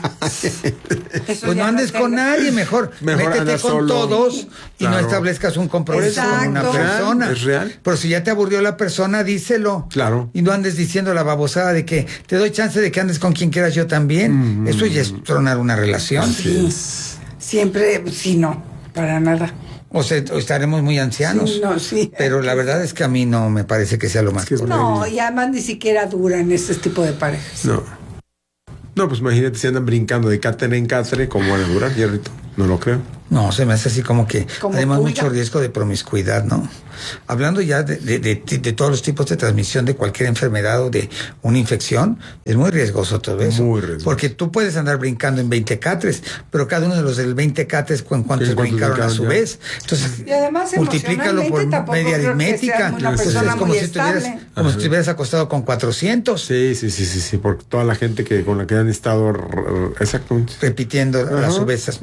[SPEAKER 5] Eso
[SPEAKER 4] Pues no
[SPEAKER 5] ya
[SPEAKER 4] andes
[SPEAKER 5] no
[SPEAKER 4] con
[SPEAKER 5] tengo.
[SPEAKER 4] nadie, mejor,
[SPEAKER 6] Mejor
[SPEAKER 4] métete
[SPEAKER 6] anda
[SPEAKER 4] con
[SPEAKER 6] solo.
[SPEAKER 4] todos y
[SPEAKER 6] Claro.
[SPEAKER 4] no establezcas un compromiso
[SPEAKER 5] Exacto.
[SPEAKER 4] con una
[SPEAKER 5] ¿Es
[SPEAKER 6] real?
[SPEAKER 4] persona.
[SPEAKER 6] ¿Es real?
[SPEAKER 4] Pero si ya te aburrió la persona, díselo.
[SPEAKER 6] Claro.
[SPEAKER 4] Y no andes diciendo la babosada de que te doy chance de que andes con quien quieras yo también. Mm. Eso ya es tronar una relación.
[SPEAKER 5] Sí. Siempre, sí, no, para nada.
[SPEAKER 4] O sea, o estaremos muy ancianos.
[SPEAKER 5] Sí, no, sí.
[SPEAKER 4] Pero la verdad es que a mí no me parece que sea lo más.
[SPEAKER 6] Es que es
[SPEAKER 5] No,
[SPEAKER 6] muy-
[SPEAKER 5] y además ni siquiera duran este tipo de parejas.
[SPEAKER 6] No. No, pues imagínate si andan brincando de cátedra en cátedra, ¿cómo van a durar, Hierrito? No lo creo.
[SPEAKER 4] No, se me hace así como que,
[SPEAKER 5] Como
[SPEAKER 4] además,
[SPEAKER 5] pulga.
[SPEAKER 4] mucho riesgo de promiscuidad, ¿no? Hablando ya de, de, de, de todos los tipos de transmisión de cualquier enfermedad o de una infección, es muy riesgoso todo eso.
[SPEAKER 6] Muy riesgoso.
[SPEAKER 4] Porque tú puedes andar brincando en veinte catres, pero cada uno de los del veinte catres, ¿en cuántos
[SPEAKER 6] ¿En cuántos
[SPEAKER 4] brincaron a
[SPEAKER 6] brincaron
[SPEAKER 4] su
[SPEAKER 6] ya?
[SPEAKER 4] vez? Entonces,
[SPEAKER 5] Y además,
[SPEAKER 4] multiplícalo por
[SPEAKER 5] emocionalmente tampoco
[SPEAKER 4] media
[SPEAKER 5] creo que
[SPEAKER 4] aritmética.
[SPEAKER 5] sea una
[SPEAKER 4] Entonces,
[SPEAKER 5] persona
[SPEAKER 4] es como
[SPEAKER 5] muy
[SPEAKER 4] si estuvieras,
[SPEAKER 5] estable.
[SPEAKER 4] como si estuvieras acostado con cuatrocientos,
[SPEAKER 6] Sí, sí, sí, sí, sí, porque toda la gente que con la que han estado r- r- exactamente.
[SPEAKER 4] repitiendo
[SPEAKER 6] Ajá.
[SPEAKER 4] a su vez, ¿no? Entonces,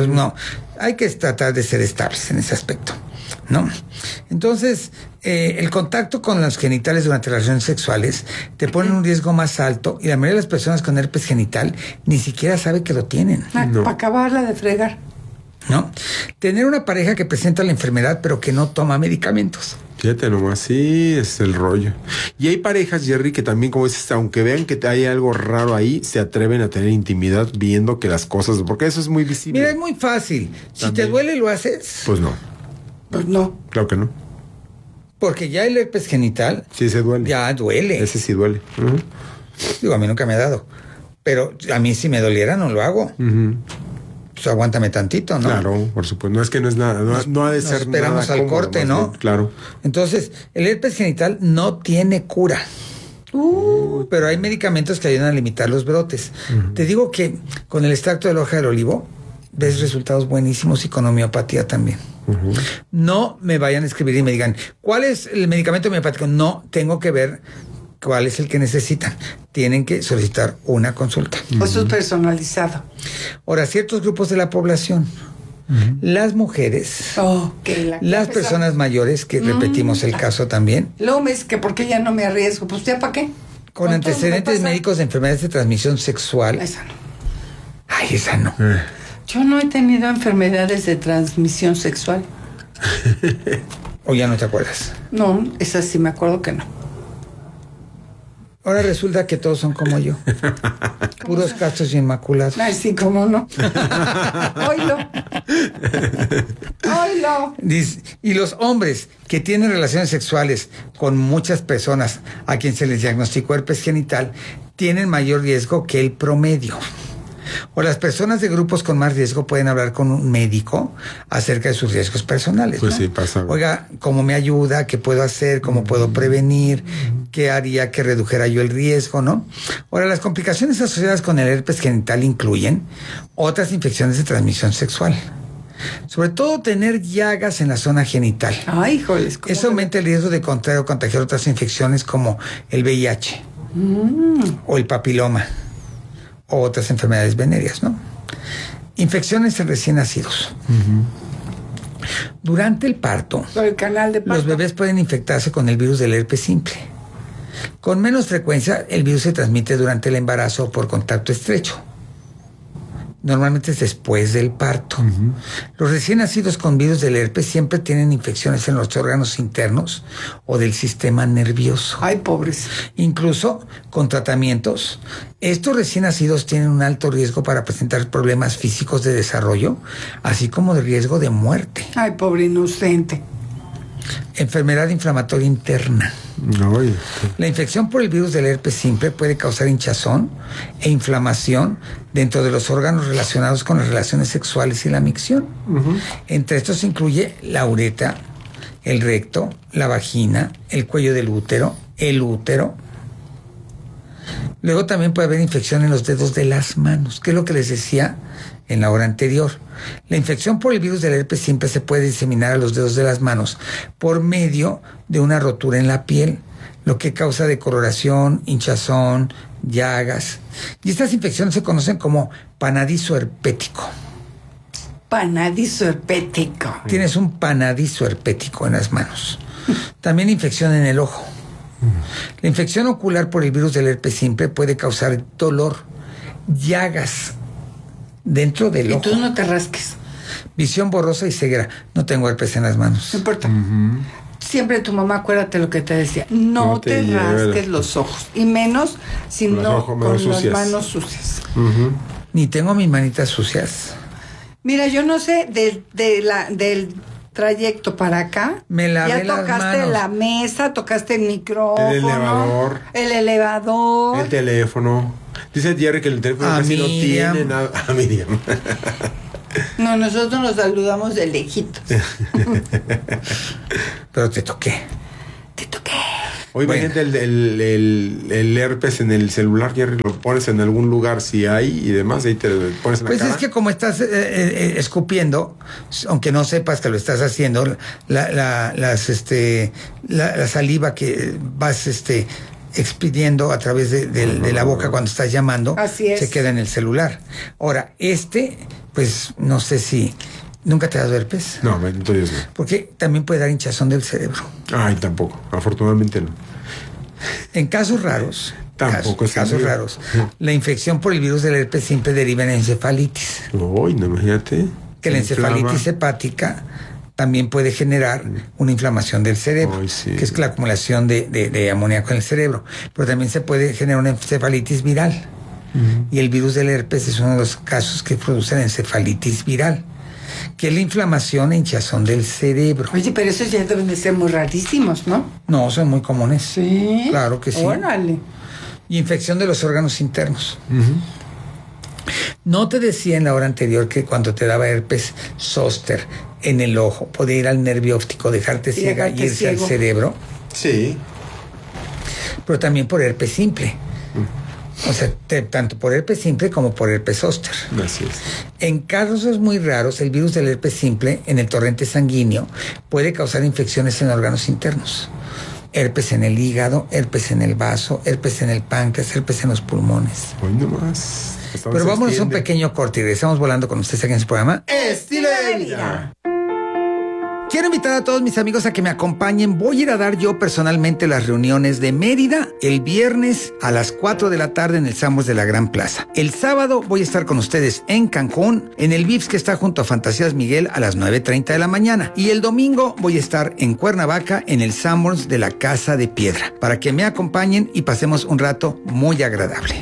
[SPEAKER 4] Entonces, no, hay que tratar de ser estables en ese aspecto, ¿no? Entonces, eh, el contacto con los genitales durante las relaciones sexuales te pone en un riesgo más alto y la mayoría de las personas con herpes genital ni siquiera sabe que lo tienen.
[SPEAKER 5] Ah, no. Para acabarla de fregar.
[SPEAKER 4] ¿No? Tener una pareja que presenta la enfermedad pero que no toma medicamentos.
[SPEAKER 6] Fíjate nomás, sí, es el rollo. Y hay parejas, Jerry, que también, como dices, aunque vean que hay algo raro ahí, se atreven a tener intimidad viendo que las cosas, porque eso es muy visible.
[SPEAKER 4] Mira, es muy fácil. Si también te duele, ¿lo haces?
[SPEAKER 6] Pues no.
[SPEAKER 5] Pues no.
[SPEAKER 6] Claro que no.
[SPEAKER 4] Porque ya el herpes genital...
[SPEAKER 6] Sí, se duele.
[SPEAKER 4] Ya duele.
[SPEAKER 6] Ese sí duele. Uh-huh.
[SPEAKER 4] Digo, a mí nunca me ha dado. Pero a mí si me doliera, no lo hago. Uh-huh. Pues aguántame tantito, ¿no?
[SPEAKER 6] Claro, por supuesto. No es que no es nada, no, no ha de
[SPEAKER 4] Nos
[SPEAKER 6] ser
[SPEAKER 4] esperamos
[SPEAKER 6] nada
[SPEAKER 4] al
[SPEAKER 6] cómodo,
[SPEAKER 4] corte, ¿no?
[SPEAKER 6] Bien, claro.
[SPEAKER 4] Entonces, el herpes genital no tiene cura. Uh, pero hay medicamentos que ayudan a limitar los brotes. Uh-huh. Te digo que con el extracto de la hoja del olivo ves resultados buenísimos y con homeopatía también. Uh-huh. No me vayan a escribir y me digan, ¿cuál es el medicamento homeopático? No, tengo que ver cuál es el que necesitan. Tienen que solicitar una consulta.
[SPEAKER 5] Eso es personalizado.
[SPEAKER 4] Ahora, ciertos grupos de la población, uh-huh. las mujeres,
[SPEAKER 5] oh, que la
[SPEAKER 4] las personas pesada. mayores, que uh-huh. repetimos el caso también.
[SPEAKER 5] Luego me dice que por qué ya no me arriesgo. Pues ya para qué.
[SPEAKER 4] Con antecedentes médicos de enfermedades de transmisión sexual.
[SPEAKER 5] Esa no.
[SPEAKER 4] Ay, esa no.
[SPEAKER 6] Eh.
[SPEAKER 5] Yo no he tenido enfermedades de transmisión sexual.
[SPEAKER 4] ¿O ya no te acuerdas?
[SPEAKER 5] No, esa sí me acuerdo que no.
[SPEAKER 4] Ahora resulta que todos son como yo. Puros castos y inmaculados.
[SPEAKER 5] Ay, sí, cómo no. Oilo. Oilo.
[SPEAKER 4] Y los hombres que tienen relaciones sexuales con muchas personas a quien se les diagnosticó herpes genital tienen mayor riesgo que el promedio. O las personas de grupos con más riesgo pueden hablar con un médico acerca de sus riesgos personales.
[SPEAKER 6] Pues
[SPEAKER 4] ¿no?
[SPEAKER 6] sí, pasa.
[SPEAKER 4] Oiga, ¿cómo me ayuda? ¿Qué puedo hacer? ¿Cómo puedo prevenir? ¿Qué haría que redujera yo el riesgo? ¿No? Ahora, las complicaciones asociadas con el herpes genital incluyen otras infecciones de transmisión sexual. Sobre todo tener llagas en la zona genital.
[SPEAKER 5] Ay, joder.
[SPEAKER 4] Eso aumenta el riesgo de contraer o contagiar otras infecciones como el V I H mm. o el papiloma. O otras enfermedades venéreas, ¿no? Infecciones en recién nacidos. Uh-huh. Durante el parto,
[SPEAKER 5] el canal de parto,
[SPEAKER 4] los bebés pueden infectarse con el virus del herpes simple. Con menos frecuencia, el virus se transmite durante el embarazo o por contacto estrecho. Normalmente es después del parto. Uh-huh. Los recién nacidos con virus del herpes siempre tienen infecciones en los órganos internos o del sistema nervioso.
[SPEAKER 5] Ay, pobres.
[SPEAKER 4] Incluso con tratamientos, estos recién nacidos tienen un alto riesgo para presentar problemas físicos de desarrollo, así como de riesgo de muerte.
[SPEAKER 5] Ay, pobre inocente.
[SPEAKER 4] Enfermedad inflamatoria interna.
[SPEAKER 6] No,
[SPEAKER 4] la infección por el virus del herpes simple puede causar hinchazón e inflamación dentro de los órganos relacionados con las relaciones sexuales y la micción. Uh-huh. Entre estos se incluye la uretra, el recto, la vagina, el cuello del útero, el útero. Luego también puede haber infección en los dedos de las manos, que es lo que les decía en la hora anterior. La infección por el virus del herpes simple se puede diseminar a los dedos de las manos por medio de una rotura en la piel, lo que causa decoloración, hinchazón, llagas. Y estas infecciones se conocen como panadizo herpético.
[SPEAKER 5] Panadizo herpético.
[SPEAKER 4] Tienes un panadizo herpético en las manos. También infección en el ojo. La infección ocular por el virus del herpes simple puede causar dolor, llagas dentro del ojo.
[SPEAKER 5] Y tú no te rasques.
[SPEAKER 4] Visión borrosa y ceguera. No tengo herpes en las manos.
[SPEAKER 5] No importa. Uh-huh. Siempre tu mamá, acuérdate lo que te decía. No, no te, te rasques los ojos. Y menos si no ojos, con sucias. Las manos sucias.
[SPEAKER 4] Uh-huh. Ni tengo mis manitas sucias.
[SPEAKER 5] Mira, yo no sé de, de la, del trayecto para acá.
[SPEAKER 4] Me lavé
[SPEAKER 5] ya tocaste
[SPEAKER 4] las
[SPEAKER 5] la mesa, tocaste el micrófono.
[SPEAKER 6] El elevador.
[SPEAKER 5] El elevador.
[SPEAKER 6] El teléfono. Dice Jerry que el teléfono
[SPEAKER 4] a
[SPEAKER 6] casi
[SPEAKER 4] Miriam.
[SPEAKER 6] no tiene nada. A Miriam.
[SPEAKER 5] No, nosotros nos saludamos de lejitos.
[SPEAKER 4] Pero te toqué.
[SPEAKER 5] Te toqué.
[SPEAKER 6] Oye, bueno. Imagínate el, el, el, el herpes en el celular, Jerry, lo pones en algún lugar si hay y demás, ahí te lo pones en la
[SPEAKER 4] pues
[SPEAKER 6] cara.
[SPEAKER 4] Pues es que como estás eh, eh, escupiendo, aunque no sepas que lo estás haciendo, la, la, las, este, la, la saliva que vas, este... expidiendo a través de, de, de la boca cuando estás llamando,
[SPEAKER 5] así es.
[SPEAKER 4] Se queda en el celular. Ahora, este pues no sé si... ¿Nunca te has dado herpes?
[SPEAKER 6] No, bendito Dios no.
[SPEAKER 4] Porque también puede dar hinchazón del cerebro.
[SPEAKER 6] Ay, tampoco. Afortunadamente no.
[SPEAKER 4] En casos raros...
[SPEAKER 6] Tampoco
[SPEAKER 4] casos, casos raros. La infección por el virus del herpes simple deriva en encefalitis.
[SPEAKER 6] Uy, no, imagínate.
[SPEAKER 4] Que la encefalitis hepática también puede generar una inflamación del cerebro,
[SPEAKER 6] Ay, sí.
[SPEAKER 4] que es la acumulación de, de, de amoníaco en el cerebro. Pero también se puede generar una encefalitis viral. Uh-huh. Y el virus del herpes es uno de los casos que produce la encefalitis viral, que es la inflamación e hinchazón del cerebro.
[SPEAKER 5] Oye, pero esos ya deben de ser muy rarísimos, ¿no?
[SPEAKER 4] No, son muy comunes.
[SPEAKER 5] Sí.
[SPEAKER 4] Claro que sí.
[SPEAKER 5] Órale.
[SPEAKER 4] Y infección de los órganos internos.
[SPEAKER 6] Uh-huh.
[SPEAKER 4] No te decía en la hora anterior que cuando te daba herpes zóster en el ojo, podía ir al nervio óptico, dejarte y ciega y irse ciego. Al cerebro.
[SPEAKER 6] Sí.
[SPEAKER 4] Pero también por herpes simple. Uh-huh. O sea, te, tanto por herpes simple como por herpes zóster.
[SPEAKER 6] Así es.
[SPEAKER 4] En casos muy raros, el virus del herpes simple en el torrente sanguíneo puede causar infecciones en órganos internos. Herpes en el hígado, herpes en el vaso, herpes en el páncreas, herpes en los pulmones.
[SPEAKER 6] Hoy nomás.
[SPEAKER 4] Pero vámonos a un pequeño corte y regresamos volando con ustedes aquí en su programa
[SPEAKER 5] Estilo de Vida.
[SPEAKER 4] Quiero invitar a todos mis amigos a que me acompañen. Voy a ir a dar yo personalmente las reuniones de Mérida el viernes a las cuatro de la tarde en el Sanborns de la Gran Plaza. El sábado voy a estar con ustedes en Cancún, en el Vips que está junto a Fantasías Miguel a las nueve treinta de la mañana. Y el domingo voy a estar en Cuernavaca en el Sanborns de la Casa de Piedra, para que me acompañen y pasemos un rato muy agradable.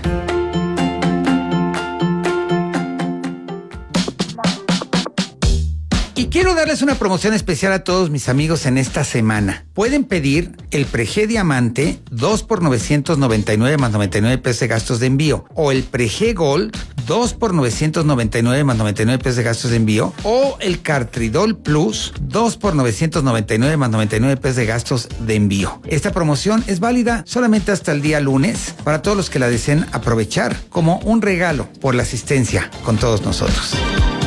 [SPEAKER 4] Y quiero darles una promoción especial a todos mis amigos en esta semana. Pueden pedir el Preg Diamante dos por novecientos noventa y nueve más noventa y nueve pesos de gastos de envío, o el Preg Gold dos por novecientos noventa y nueve más noventa y nueve pesos de gastos de envío, o el Cartridol Plus dos por novecientos noventa y nueve más noventa y nueve pesos de gastos de envío. Esta promoción es válida solamente hasta el día lunes para todos los que la deseen aprovechar como un regalo por la asistencia con todos nosotros.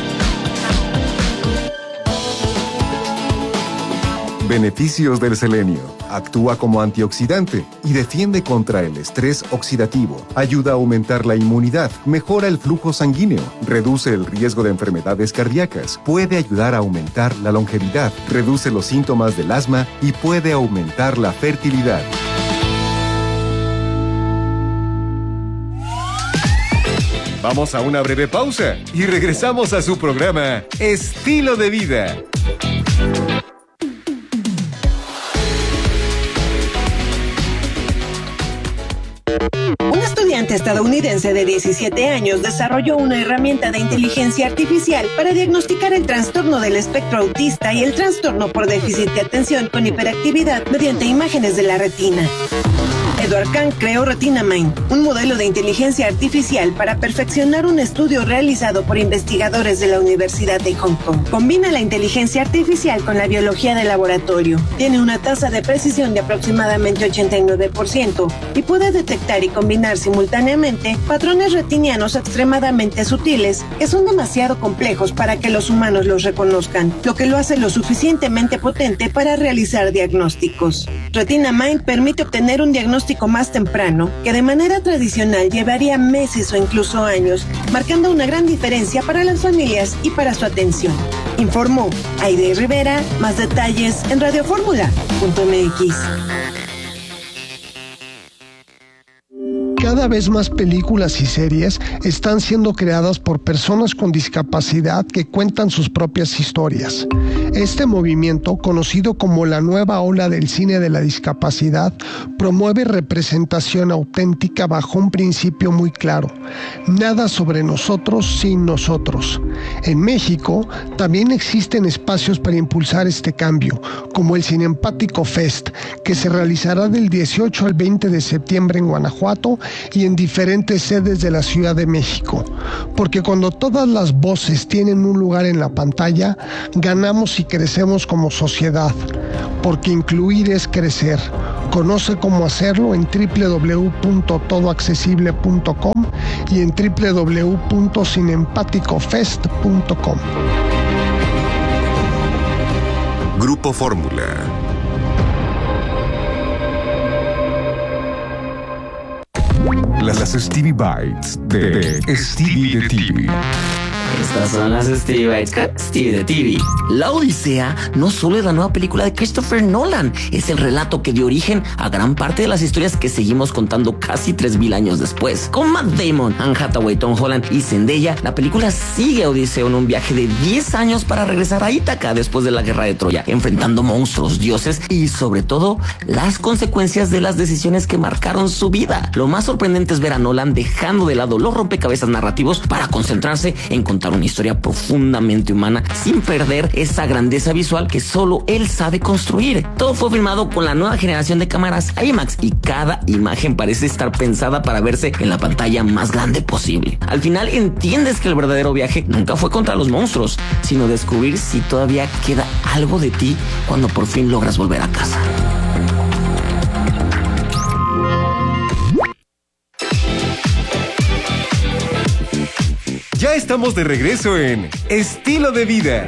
[SPEAKER 3] Beneficios del selenio. Actúa como antioxidante y defiende contra el estrés oxidativo. Ayuda a aumentar la inmunidad, mejora el flujo sanguíneo, reduce el riesgo de enfermedades cardíacas, puede ayudar a aumentar la longevidad, reduce los síntomas del asma y puede aumentar la fertilidad. Vamos a una breve pausa y regresamos a su programa Estilo de Vida.
[SPEAKER 12] Un estudiante estadounidense de diecisiete años desarrolló una herramienta de inteligencia artificial para diagnosticar el trastorno del espectro autista y el trastorno por déficit de atención con hiperactividad mediante imágenes de la retina. Edward Kang creó RetinaMind, un modelo de inteligencia artificial para perfeccionar un estudio realizado por investigadores de la Universidad de Hong Kong. Combina la inteligencia artificial con la biología de laboratorio. Tiene una tasa de precisión de aproximadamente ochenta y nueve por ciento y puede detectar y combinar simultáneamente patrones retinianos extremadamente sutiles que son demasiado complejos para que los humanos los reconozcan, lo que lo hace lo suficientemente potente para realizar diagnósticos. RetinaMind permite obtener un diagnóstico más temprano, que de manera tradicional llevaría meses o incluso años, marcando una gran diferencia para las familias y para su atención. Informó Aide Rivera. Más detalles en radioformula punto m x.
[SPEAKER 10] Cada vez más películas y series están siendo creadas por personas con discapacidad que cuentan sus propias historias. Este movimiento, conocido como la nueva ola del cine de la discapacidad, promueve representación auténtica bajo un principio muy claro: nada sobre nosotros sin nosotros. En México también existen espacios para impulsar este cambio, como el Cinempático Fest, que se realizará del dieciocho al veinte de septiembre en Guanajuato y en diferentes sedes de la Ciudad de México. Porque cuando todas las voces tienen un lugar en la pantalla, ganamos y crecemos como sociedad. Porque incluir es crecer. Conoce cómo hacerlo en doble u doble u doble u punto todo accesible punto com y en doble u doble u doble u punto cinempático fest punto com.
[SPEAKER 1] Grupo Fórmula. Las Stevie Bites de Stevie de T V.
[SPEAKER 13] Estas son las Steve Steve de T V. La Odisea no solo es la nueva película de Christopher Nolan, es el relato que dio origen a gran parte de las historias que seguimos contando casi tres mil años después. Con Matt Damon, Anne Hathaway, Tom Holland y Zendaya, la película sigue a Odiseo en un viaje de diez años para regresar a Ítaca después de la guerra de Troya, enfrentando monstruos, dioses y sobre todo las consecuencias de las decisiones que marcaron su vida. Lo más sorprendente es ver a Nolan dejando de lado los rompecabezas narrativos para concentrarse en contar una historia profundamente humana sin perder esa grandeza visual que solo él sabe construir. Todo fue filmado con la nueva generación de cámaras IMAX y cada imagen parece estar pensada para verse en la pantalla más grande posible. Al final entiendes que el verdadero viaje nunca fue contra los monstruos, sino descubrir si todavía queda algo de ti cuando por fin logras volver a casa.
[SPEAKER 3] Ya estamos de regreso en Estilo de Vida.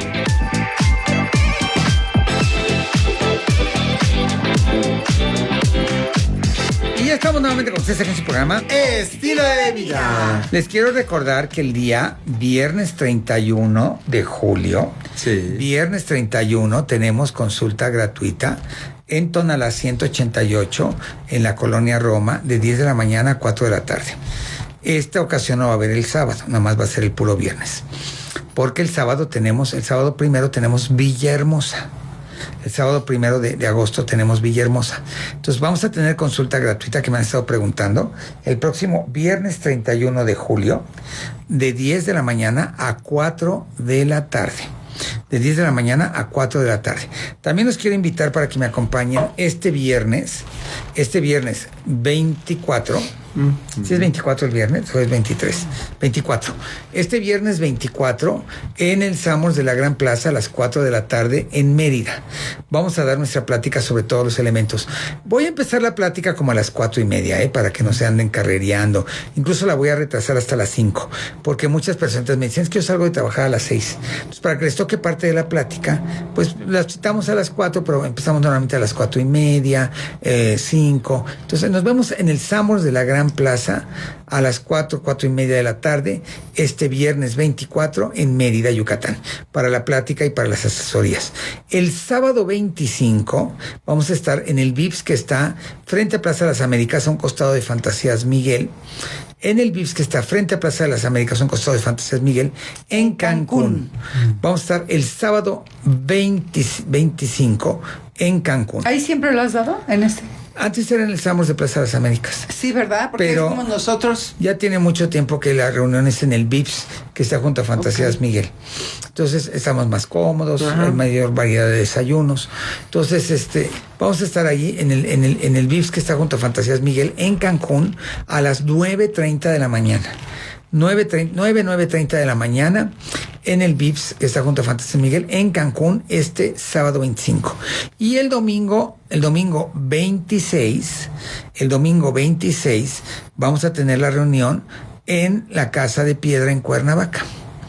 [SPEAKER 4] Y ya estamos nuevamente con ustedes en su programa Estilo de Vida. Les quiero recordar que el día viernes treinta y uno de julio, sí. viernes treinta y uno, tenemos consulta gratuita en Tonalá ciento ochenta y ocho, en la colonia Roma, de diez de la mañana a cuatro de la tarde. Esta ocasión no va a haber el sábado, nada más va a ser el puro viernes. Porque el sábado tenemos, el sábado primero tenemos Villahermosa. El sábado primero de, de agosto tenemos Villahermosa. Entonces vamos a tener consulta gratuita que me han estado preguntando. El próximo viernes treinta y uno de julio, de diez de la mañana a cuatro de la tarde. De diez de la mañana a cuatro de la tarde. También los quiero invitar para que me acompañen este viernes, este viernes veinticuatro. Mm. ¿Sí es veinticuatro el viernes o es veintitrés? veinticuatro. Este viernes veinticuatro en el Samos de la Gran Plaza a las cuatro de la tarde en Mérida. Vamos a dar nuestra plática sobre todos los elementos. Voy a empezar la plática como a las cuatro y media, ¿eh? Para que no se anden carrereando. Incluso la voy a retrasar hasta las cinco, porque muchas personas me dicen, es que yo salgo de trabajar a las seis. Entonces, para que les toque parte de la plática, pues la citamos a las cuatro, pero empezamos normalmente a las cuatro y media, eh, cinco. Entonces, nos vemos en el Samos de la Gran Plaza a las cuatro, cuatro y media de la tarde, este viernes veinticuatro en Mérida, Yucatán, para la plática y para las asesorías. El sábado veinticinco vamos a estar en el Vips que está frente a Plaza de las Américas, a un costado de Fantasías Miguel. En el Vips que está frente a Plaza de las Américas, a un costado de Fantasías Miguel, en Cancún. Vamos a estar el sábado veinte, veinticinco en Cancún.
[SPEAKER 5] ¿Ahí siempre lo has dado? En este.
[SPEAKER 4] Antes era en el Samos de Plaza de las Américas.
[SPEAKER 5] Sí, ¿verdad? Porque
[SPEAKER 4] pero
[SPEAKER 5] somos nosotros.
[SPEAKER 4] Ya tiene mucho tiempo que la reunión es en el Vips, que está junto a Fantasías okay. Miguel. Entonces estamos más cómodos, uh-huh. Hay mayor variedad de desayunos. Entonces, este, vamos a estar allí en el, en el, en el Vips que está junto a Fantasías Miguel, en Cancún, a las nueve treinta de la mañana. nueve, nueve treinta de la mañana en el Vips que está junto a Fantasías Miguel en Cancún este sábado veinticinco. Y el domingo, el domingo veintiséis, el domingo veintiséis vamos a tener la reunión en la Casa de Piedra en Cuernavaca.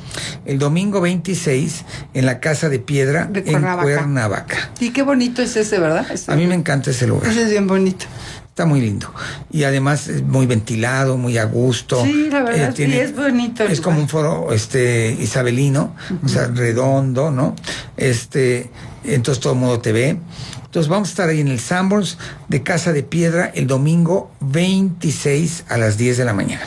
[SPEAKER 4] El domingo veintiséis en la Casa de Piedra de Cuernavaca. en Cuernavaca.
[SPEAKER 5] Y qué bonito es ese, ¿verdad? Ese,
[SPEAKER 4] a mí me encanta ese lugar.
[SPEAKER 5] Ese es bien bonito.
[SPEAKER 4] Está muy lindo. Y además es muy ventilado, muy a gusto.
[SPEAKER 5] Sí, la verdad, eh, tiene, sí, es bonito.
[SPEAKER 4] Es como un foro este isabelino, uh-huh. O sea, redondo, ¿no? Este, entonces todo el mundo te ve. Entonces vamos a estar ahí en el Sanborns de Casa de Piedra el domingo veintiséis a las diez de la mañana.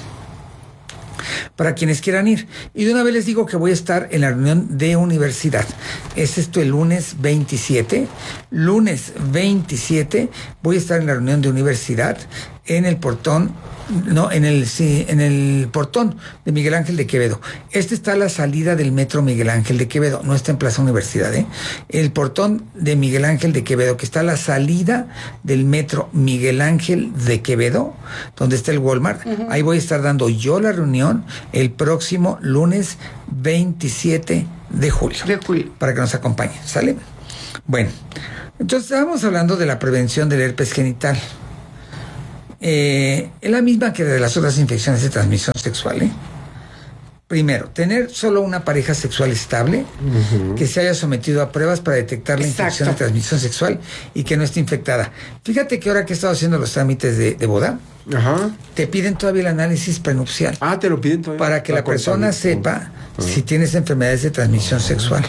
[SPEAKER 4] Para quienes quieran ir. Y de una vez les digo que voy a estar en la reunión de universidad. Es esto el lunes veintisiete. Lunes veintisiete voy a estar en la reunión de universidad en el portón, no, en el, sí, en el portón de Miguel Ángel de Quevedo. Este está a la salida del metro Miguel Ángel de Quevedo, no está en Plaza Universidad, ¿eh? El portón de Miguel Ángel de Quevedo, que está a la salida del metro Miguel Ángel de Quevedo, donde está el Walmart. Uh-huh. Ahí voy a estar dando yo la reunión el próximo lunes veintisiete de julio.
[SPEAKER 5] De julio.
[SPEAKER 4] Para que nos acompañen, ¿sale? Bueno, entonces estábamos hablando de la prevención del herpes genital. Eh, es la misma que de las otras infecciones de transmisión sexual, ¿eh? primero, tener solo una pareja sexual estable, uh-huh. que se haya sometido a pruebas para detectar la Exacto. infección de transmisión sexual y que no esté infectada. Fíjate que ahora que he estado haciendo los trámites de, de boda, Ajá. te piden todavía el análisis prenupcial.
[SPEAKER 6] Ah, te lo piden todavía.
[SPEAKER 4] Para que la, la persona sepa uh-huh. si tienes enfermedades de transmisión uh-huh. sexual.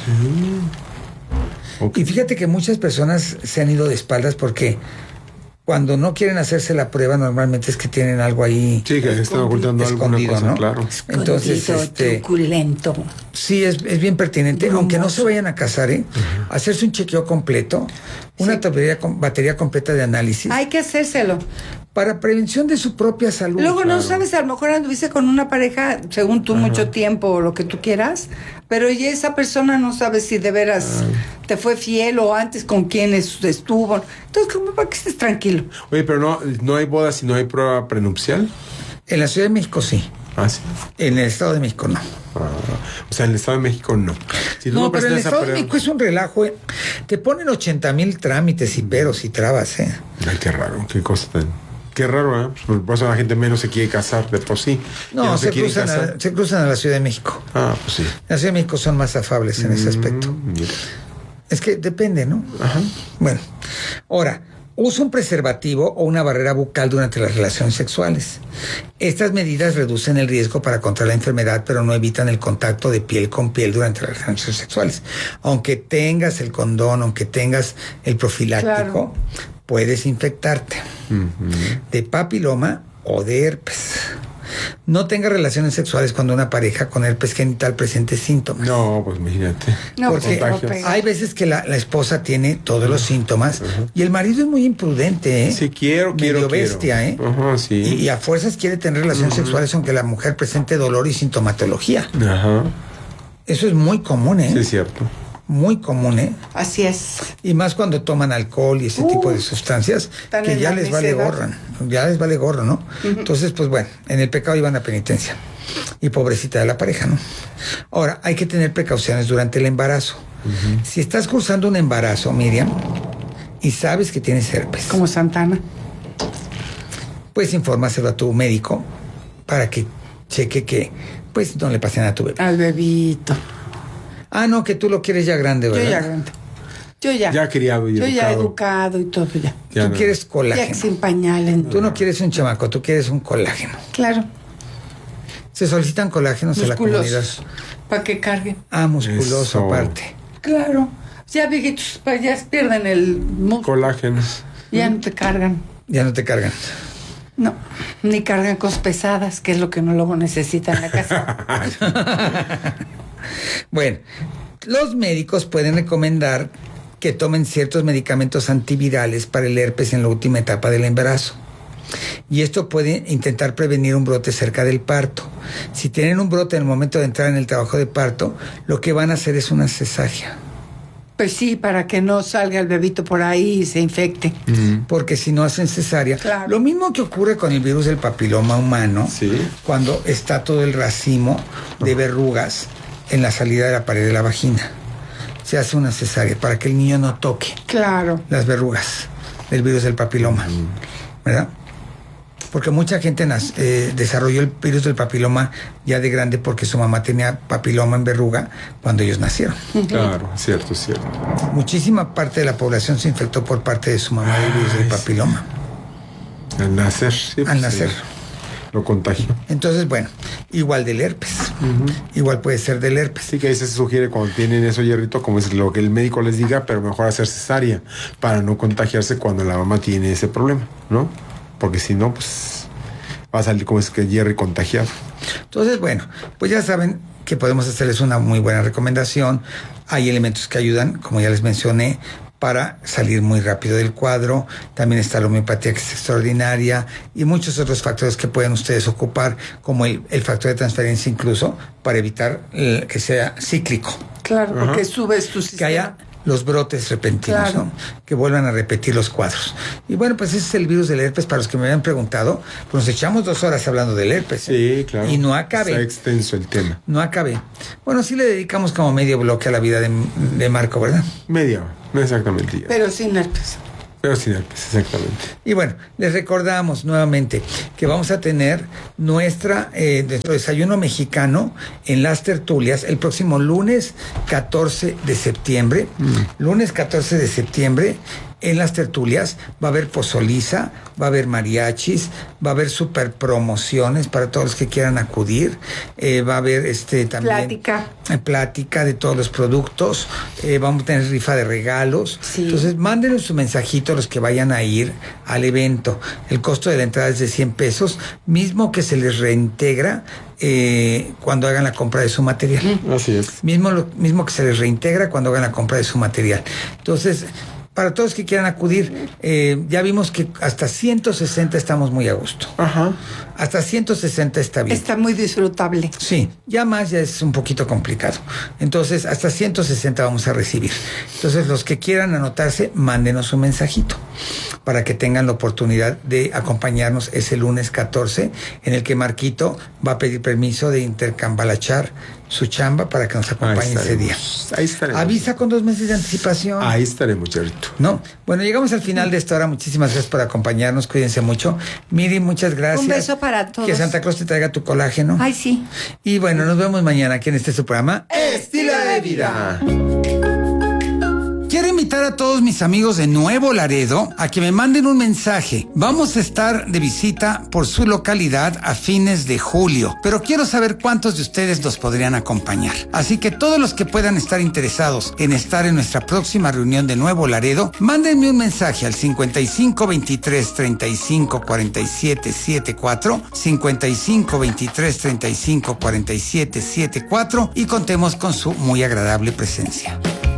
[SPEAKER 4] Uh-huh. Okay. Y fíjate que muchas personas se han ido de espaldas porque cuando no quieren hacerse la prueba, normalmente es que tienen algo ahí.
[SPEAKER 6] Sí, que están ocultando alguna cosa, ¿no? Claro.
[SPEAKER 4] Entonces, este,
[SPEAKER 5] truculento.
[SPEAKER 4] Sí, es, es bien pertinente, Brumoso. Aunque no se vayan a casar, ¿eh? Uh-huh. Hacerse un chequeo completo, una sí. batería, batería completa de análisis.
[SPEAKER 5] Hay que hacérselo.
[SPEAKER 4] Para prevención de su propia salud.
[SPEAKER 5] Luego claro. no sabes, a lo mejor anduviste con una pareja, según tú, Ajá. mucho tiempo o lo que tú quieras, pero ya esa persona no sabe si de veras Ay. te fue fiel o antes con quién estuvo. Entonces, ¿cómo para que estés tranquilo?
[SPEAKER 6] Oye, pero no, no hay boda si no hay prueba prenupcial.
[SPEAKER 4] En la Ciudad de México sí.
[SPEAKER 6] Ah, sí.
[SPEAKER 4] En el Estado de México no.
[SPEAKER 6] Ah, o sea, en el Estado de México no. Si
[SPEAKER 4] no, pero en el Estado prueba... de México es un relajo. ¿eh? Te ponen ochenta mil trámites y peros y trabas, ¿eh?
[SPEAKER 6] Ay, qué raro, qué cosa tan... Qué raro, ¿eh? Pues por eso la gente menos se quiere casar de por sí.
[SPEAKER 4] No, no se, se, cruzan a, se cruzan a la Ciudad de México.
[SPEAKER 6] Ah, pues sí.
[SPEAKER 4] La Ciudad de México son más afables en mm, ese aspecto. Yeah. Es que depende, ¿no?
[SPEAKER 6] Ajá.
[SPEAKER 4] Bueno, ahora, usa un preservativo o una barrera bucal durante las relaciones sexuales. Estas medidas reducen el riesgo para contraer la enfermedad, pero no evitan el contacto de piel con piel durante las relaciones sexuales. Aunque tengas el condón, aunque tengas el profiláctico, claro. puedes infectarte uh-huh. de papiloma o de herpes. No tenga relaciones sexuales cuando una pareja con herpes genital presente síntomas.
[SPEAKER 6] No, pues imagínate.
[SPEAKER 4] No, porque hay veces que la, la esposa tiene todos los síntomas uh-huh. y el marido es muy imprudente, ¿eh?
[SPEAKER 6] Sí, quiero,
[SPEAKER 4] Medio
[SPEAKER 6] quiero,
[SPEAKER 4] bestia,
[SPEAKER 6] quiero.
[SPEAKER 4] ¿eh?
[SPEAKER 6] Uh-huh, sí.
[SPEAKER 4] y, y a fuerzas quiere tener relaciones uh-huh. sexuales aunque la mujer presente dolor y sintomatología.
[SPEAKER 6] Ajá. Uh-huh.
[SPEAKER 4] Eso es muy común, ¿eh?
[SPEAKER 6] Sí, es cierto.
[SPEAKER 4] Muy común, ¿eh?
[SPEAKER 5] Así es.
[SPEAKER 4] Y más cuando toman alcohol y ese uh, tipo de sustancias que ya les vale gorro, ya les vale gorro, ¿no? Uh-huh. Entonces, pues bueno, en el pecado iban a penitencia. Y pobrecita de la pareja, ¿no? Ahora, hay que tener precauciones durante el embarazo. Uh-huh. Si estás cursando un embarazo, Miriam, y sabes que tienes herpes.
[SPEAKER 5] Como Santana.
[SPEAKER 4] Pues infórmaselo a tu médico para que cheque que, pues, no le pase nada a tu bebé.
[SPEAKER 5] Al bebito.
[SPEAKER 4] Ah, no, que tú lo quieres ya grande, ¿verdad?
[SPEAKER 5] Yo ya grande. Yo ya.
[SPEAKER 6] Ya criado y
[SPEAKER 5] Yo
[SPEAKER 6] educado.
[SPEAKER 5] ya educado y todo ya.
[SPEAKER 4] ya tú no. quieres colágeno.
[SPEAKER 5] Ya sin pañales.
[SPEAKER 4] Tú no quieres un chamaco, tú quieres un colágeno.
[SPEAKER 5] Claro.
[SPEAKER 4] Se solicitan colágenos a la comunidad.
[SPEAKER 5] Para que carguen.
[SPEAKER 4] Ah, musculoso Eso. aparte.
[SPEAKER 5] Claro. Ya viejitos, ya pierden el músculo.
[SPEAKER 6] Colágenos.
[SPEAKER 5] Ya no te cargan.
[SPEAKER 4] Ya no te cargan.
[SPEAKER 5] No, ni cargan cosas pesadas, que es lo que uno luego necesita en la casa.
[SPEAKER 4] Bueno, los médicos pueden recomendar que tomen ciertos medicamentos antivirales para el herpes en la última etapa del embarazo. Y esto puede intentar prevenir un brote cerca del parto. Si tienen un brote en el momento de entrar en el trabajo de parto, lo que van a hacer es una cesárea.
[SPEAKER 5] Pues sí, para que no salga el bebito por ahí y se infecte.
[SPEAKER 4] Uh-huh. Porque si no hacen cesárea.
[SPEAKER 5] Claro.
[SPEAKER 4] Lo mismo que ocurre con el virus del papiloma humano,
[SPEAKER 6] ¿Sí?
[SPEAKER 4] cuando está todo el racimo de verrugas en la salida de la pared de la vagina. Se hace una cesárea para que el niño no toque
[SPEAKER 5] claro.
[SPEAKER 4] las verrugas del virus del papiloma, ¿verdad? Porque mucha gente nas, eh, desarrolló el virus del papiloma ya de grande porque su mamá tenía papiloma en verruga cuando ellos nacieron.
[SPEAKER 6] Claro, cierto, cierto.
[SPEAKER 4] Muchísima parte de la población se infectó por parte de su mamá del virus del papiloma.
[SPEAKER 6] Al nacer. Sí,
[SPEAKER 4] Al nacer.
[SPEAKER 6] Sí. Lo contagio.
[SPEAKER 4] Entonces, bueno, igual del herpes. Uh-huh. Igual puede ser del herpes.
[SPEAKER 6] Sí, que ahí se sugiere cuando tienen eso, Hierrito, como es lo que el médico les diga, pero mejor hacer cesárea para no contagiarse cuando la mamá tiene ese problema, ¿no? Porque si no, pues va a salir como es que Jerry contagiado.
[SPEAKER 4] Entonces, bueno, pues ya saben que podemos hacerles una muy buena recomendación. Hay elementos que ayudan, como ya les mencioné, para salir muy rápido del cuadro. También está la homeopatía, que es extraordinaria, y muchos otros factores que pueden ustedes ocupar, como el, el factor de transferencia incluso, para evitar el, que sea cíclico.
[SPEAKER 5] Claro, Ajá. porque subes tu sistema.
[SPEAKER 4] Que haya los brotes repentinos, claro. ¿no? Que vuelvan a repetir los cuadros. Y bueno, pues ese es el virus del herpes. Para los que me habían preguntado, pues nos echamos dos horas hablando del herpes. ¿eh?
[SPEAKER 6] Sí, claro.
[SPEAKER 4] Y no acabé.
[SPEAKER 6] Está extenso el tema.
[SPEAKER 4] No acabé. Bueno, sí le dedicamos como medio bloque a la vida de, de Marco, ¿verdad?
[SPEAKER 6] Media, no exactamente.
[SPEAKER 5] Pero sin herpes.
[SPEAKER 6] Pero sin herpes, exactamente.
[SPEAKER 4] Y bueno, les recordamos nuevamente que vamos a tener nuestra, eh, nuestro desayuno mexicano en las tertulias el próximo lunes catorce de septiembre. Mm. Lunes catorce de septiembre. En las tertulias va a haber pozoliza, va a haber mariachis, va a haber super promociones para todos los que quieran acudir, eh, va a haber este también
[SPEAKER 5] plática,
[SPEAKER 4] eh, plática de todos los productos, eh, vamos a tener rifa de regalos. Sí. Entonces mándenos su mensajito a los que vayan a ir al evento. El costo de la entrada es de cien pesos, mismo que se les reintegra eh, cuando hagan la compra de su material.
[SPEAKER 6] Así es.
[SPEAKER 4] Mismo, lo, mismo que se les reintegra cuando hagan la compra de su material. Entonces, para todos los que quieran acudir, eh, ya vimos que hasta ciento sesenta estamos muy a gusto.
[SPEAKER 6] Ajá.
[SPEAKER 4] Hasta ciento sesenta está bien.
[SPEAKER 5] Está muy disfrutable.
[SPEAKER 4] Sí, ya más ya es un poquito complicado. Entonces, hasta ciento sesenta vamos a recibir. Entonces, los que quieran anotarse, mándenos un mensajito para que tengan la oportunidad de acompañarnos ese lunes catorce, en el que Marquito va a pedir permiso de intercambalachar su chamba para que nos acompañe ese día.
[SPEAKER 6] Ahí estaremos.
[SPEAKER 4] Avisa con dos meses de anticipación.
[SPEAKER 6] Ahí estaremos, Charito.
[SPEAKER 4] ¿No? Bueno, llegamos al final de esta hora. Muchísimas gracias por acompañarnos. Cuídense mucho. Miri, muchas gracias.
[SPEAKER 5] Un beso para todos.
[SPEAKER 4] Que Santa Claus te traiga tu colágeno.
[SPEAKER 5] Ay, sí.
[SPEAKER 4] Y bueno, nos vemos mañana aquí en este su programa
[SPEAKER 5] Estilo de Vida.
[SPEAKER 4] Quiero invitar a todos mis amigos de Nuevo Laredo a que me manden un mensaje. Vamos a estar de visita por su localidad a fines de julio, pero quiero saber cuántos de ustedes nos podrían acompañar. Así que todos los que puedan estar interesados en estar en nuestra próxima reunión de Nuevo Laredo, mándenme un mensaje al cincuenta y cinco veintitrés treinta y cinco cuarenta y siete setenta y cuatro, cincuenta y cinco veintitrés treinta y cinco cuarenta y siete setenta y cuatro y contemos con su muy agradable presencia.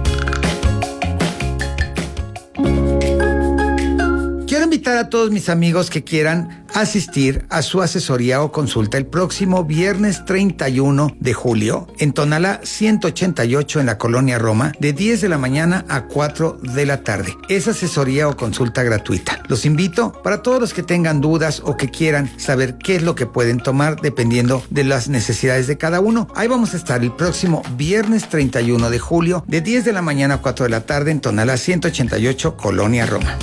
[SPEAKER 4] Quiero invitar a todos mis amigos que quieran asistir a su asesoría o consulta el próximo viernes treinta y uno de julio en Tonalá ciento ochenta y ocho en la Colonia Roma, de diez de la mañana a cuatro de la tarde. Es asesoría o consulta gratuita. Los invito para todos los que tengan dudas o que quieran saber qué es lo que pueden tomar dependiendo de las necesidades de cada uno. Ahí vamos a estar el próximo viernes treinta y uno de julio, de diez de la mañana a cuatro de la tarde en Tonalá ciento ochenta y ocho, Colonia Roma.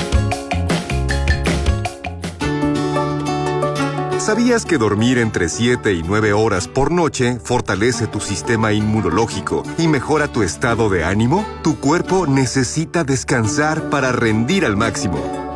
[SPEAKER 1] ¿Sabías que dormir entre siete y nueve horas por noche fortalece tu sistema inmunológico y mejora tu estado de ánimo? Tu cuerpo necesita descansar para rendir al máximo.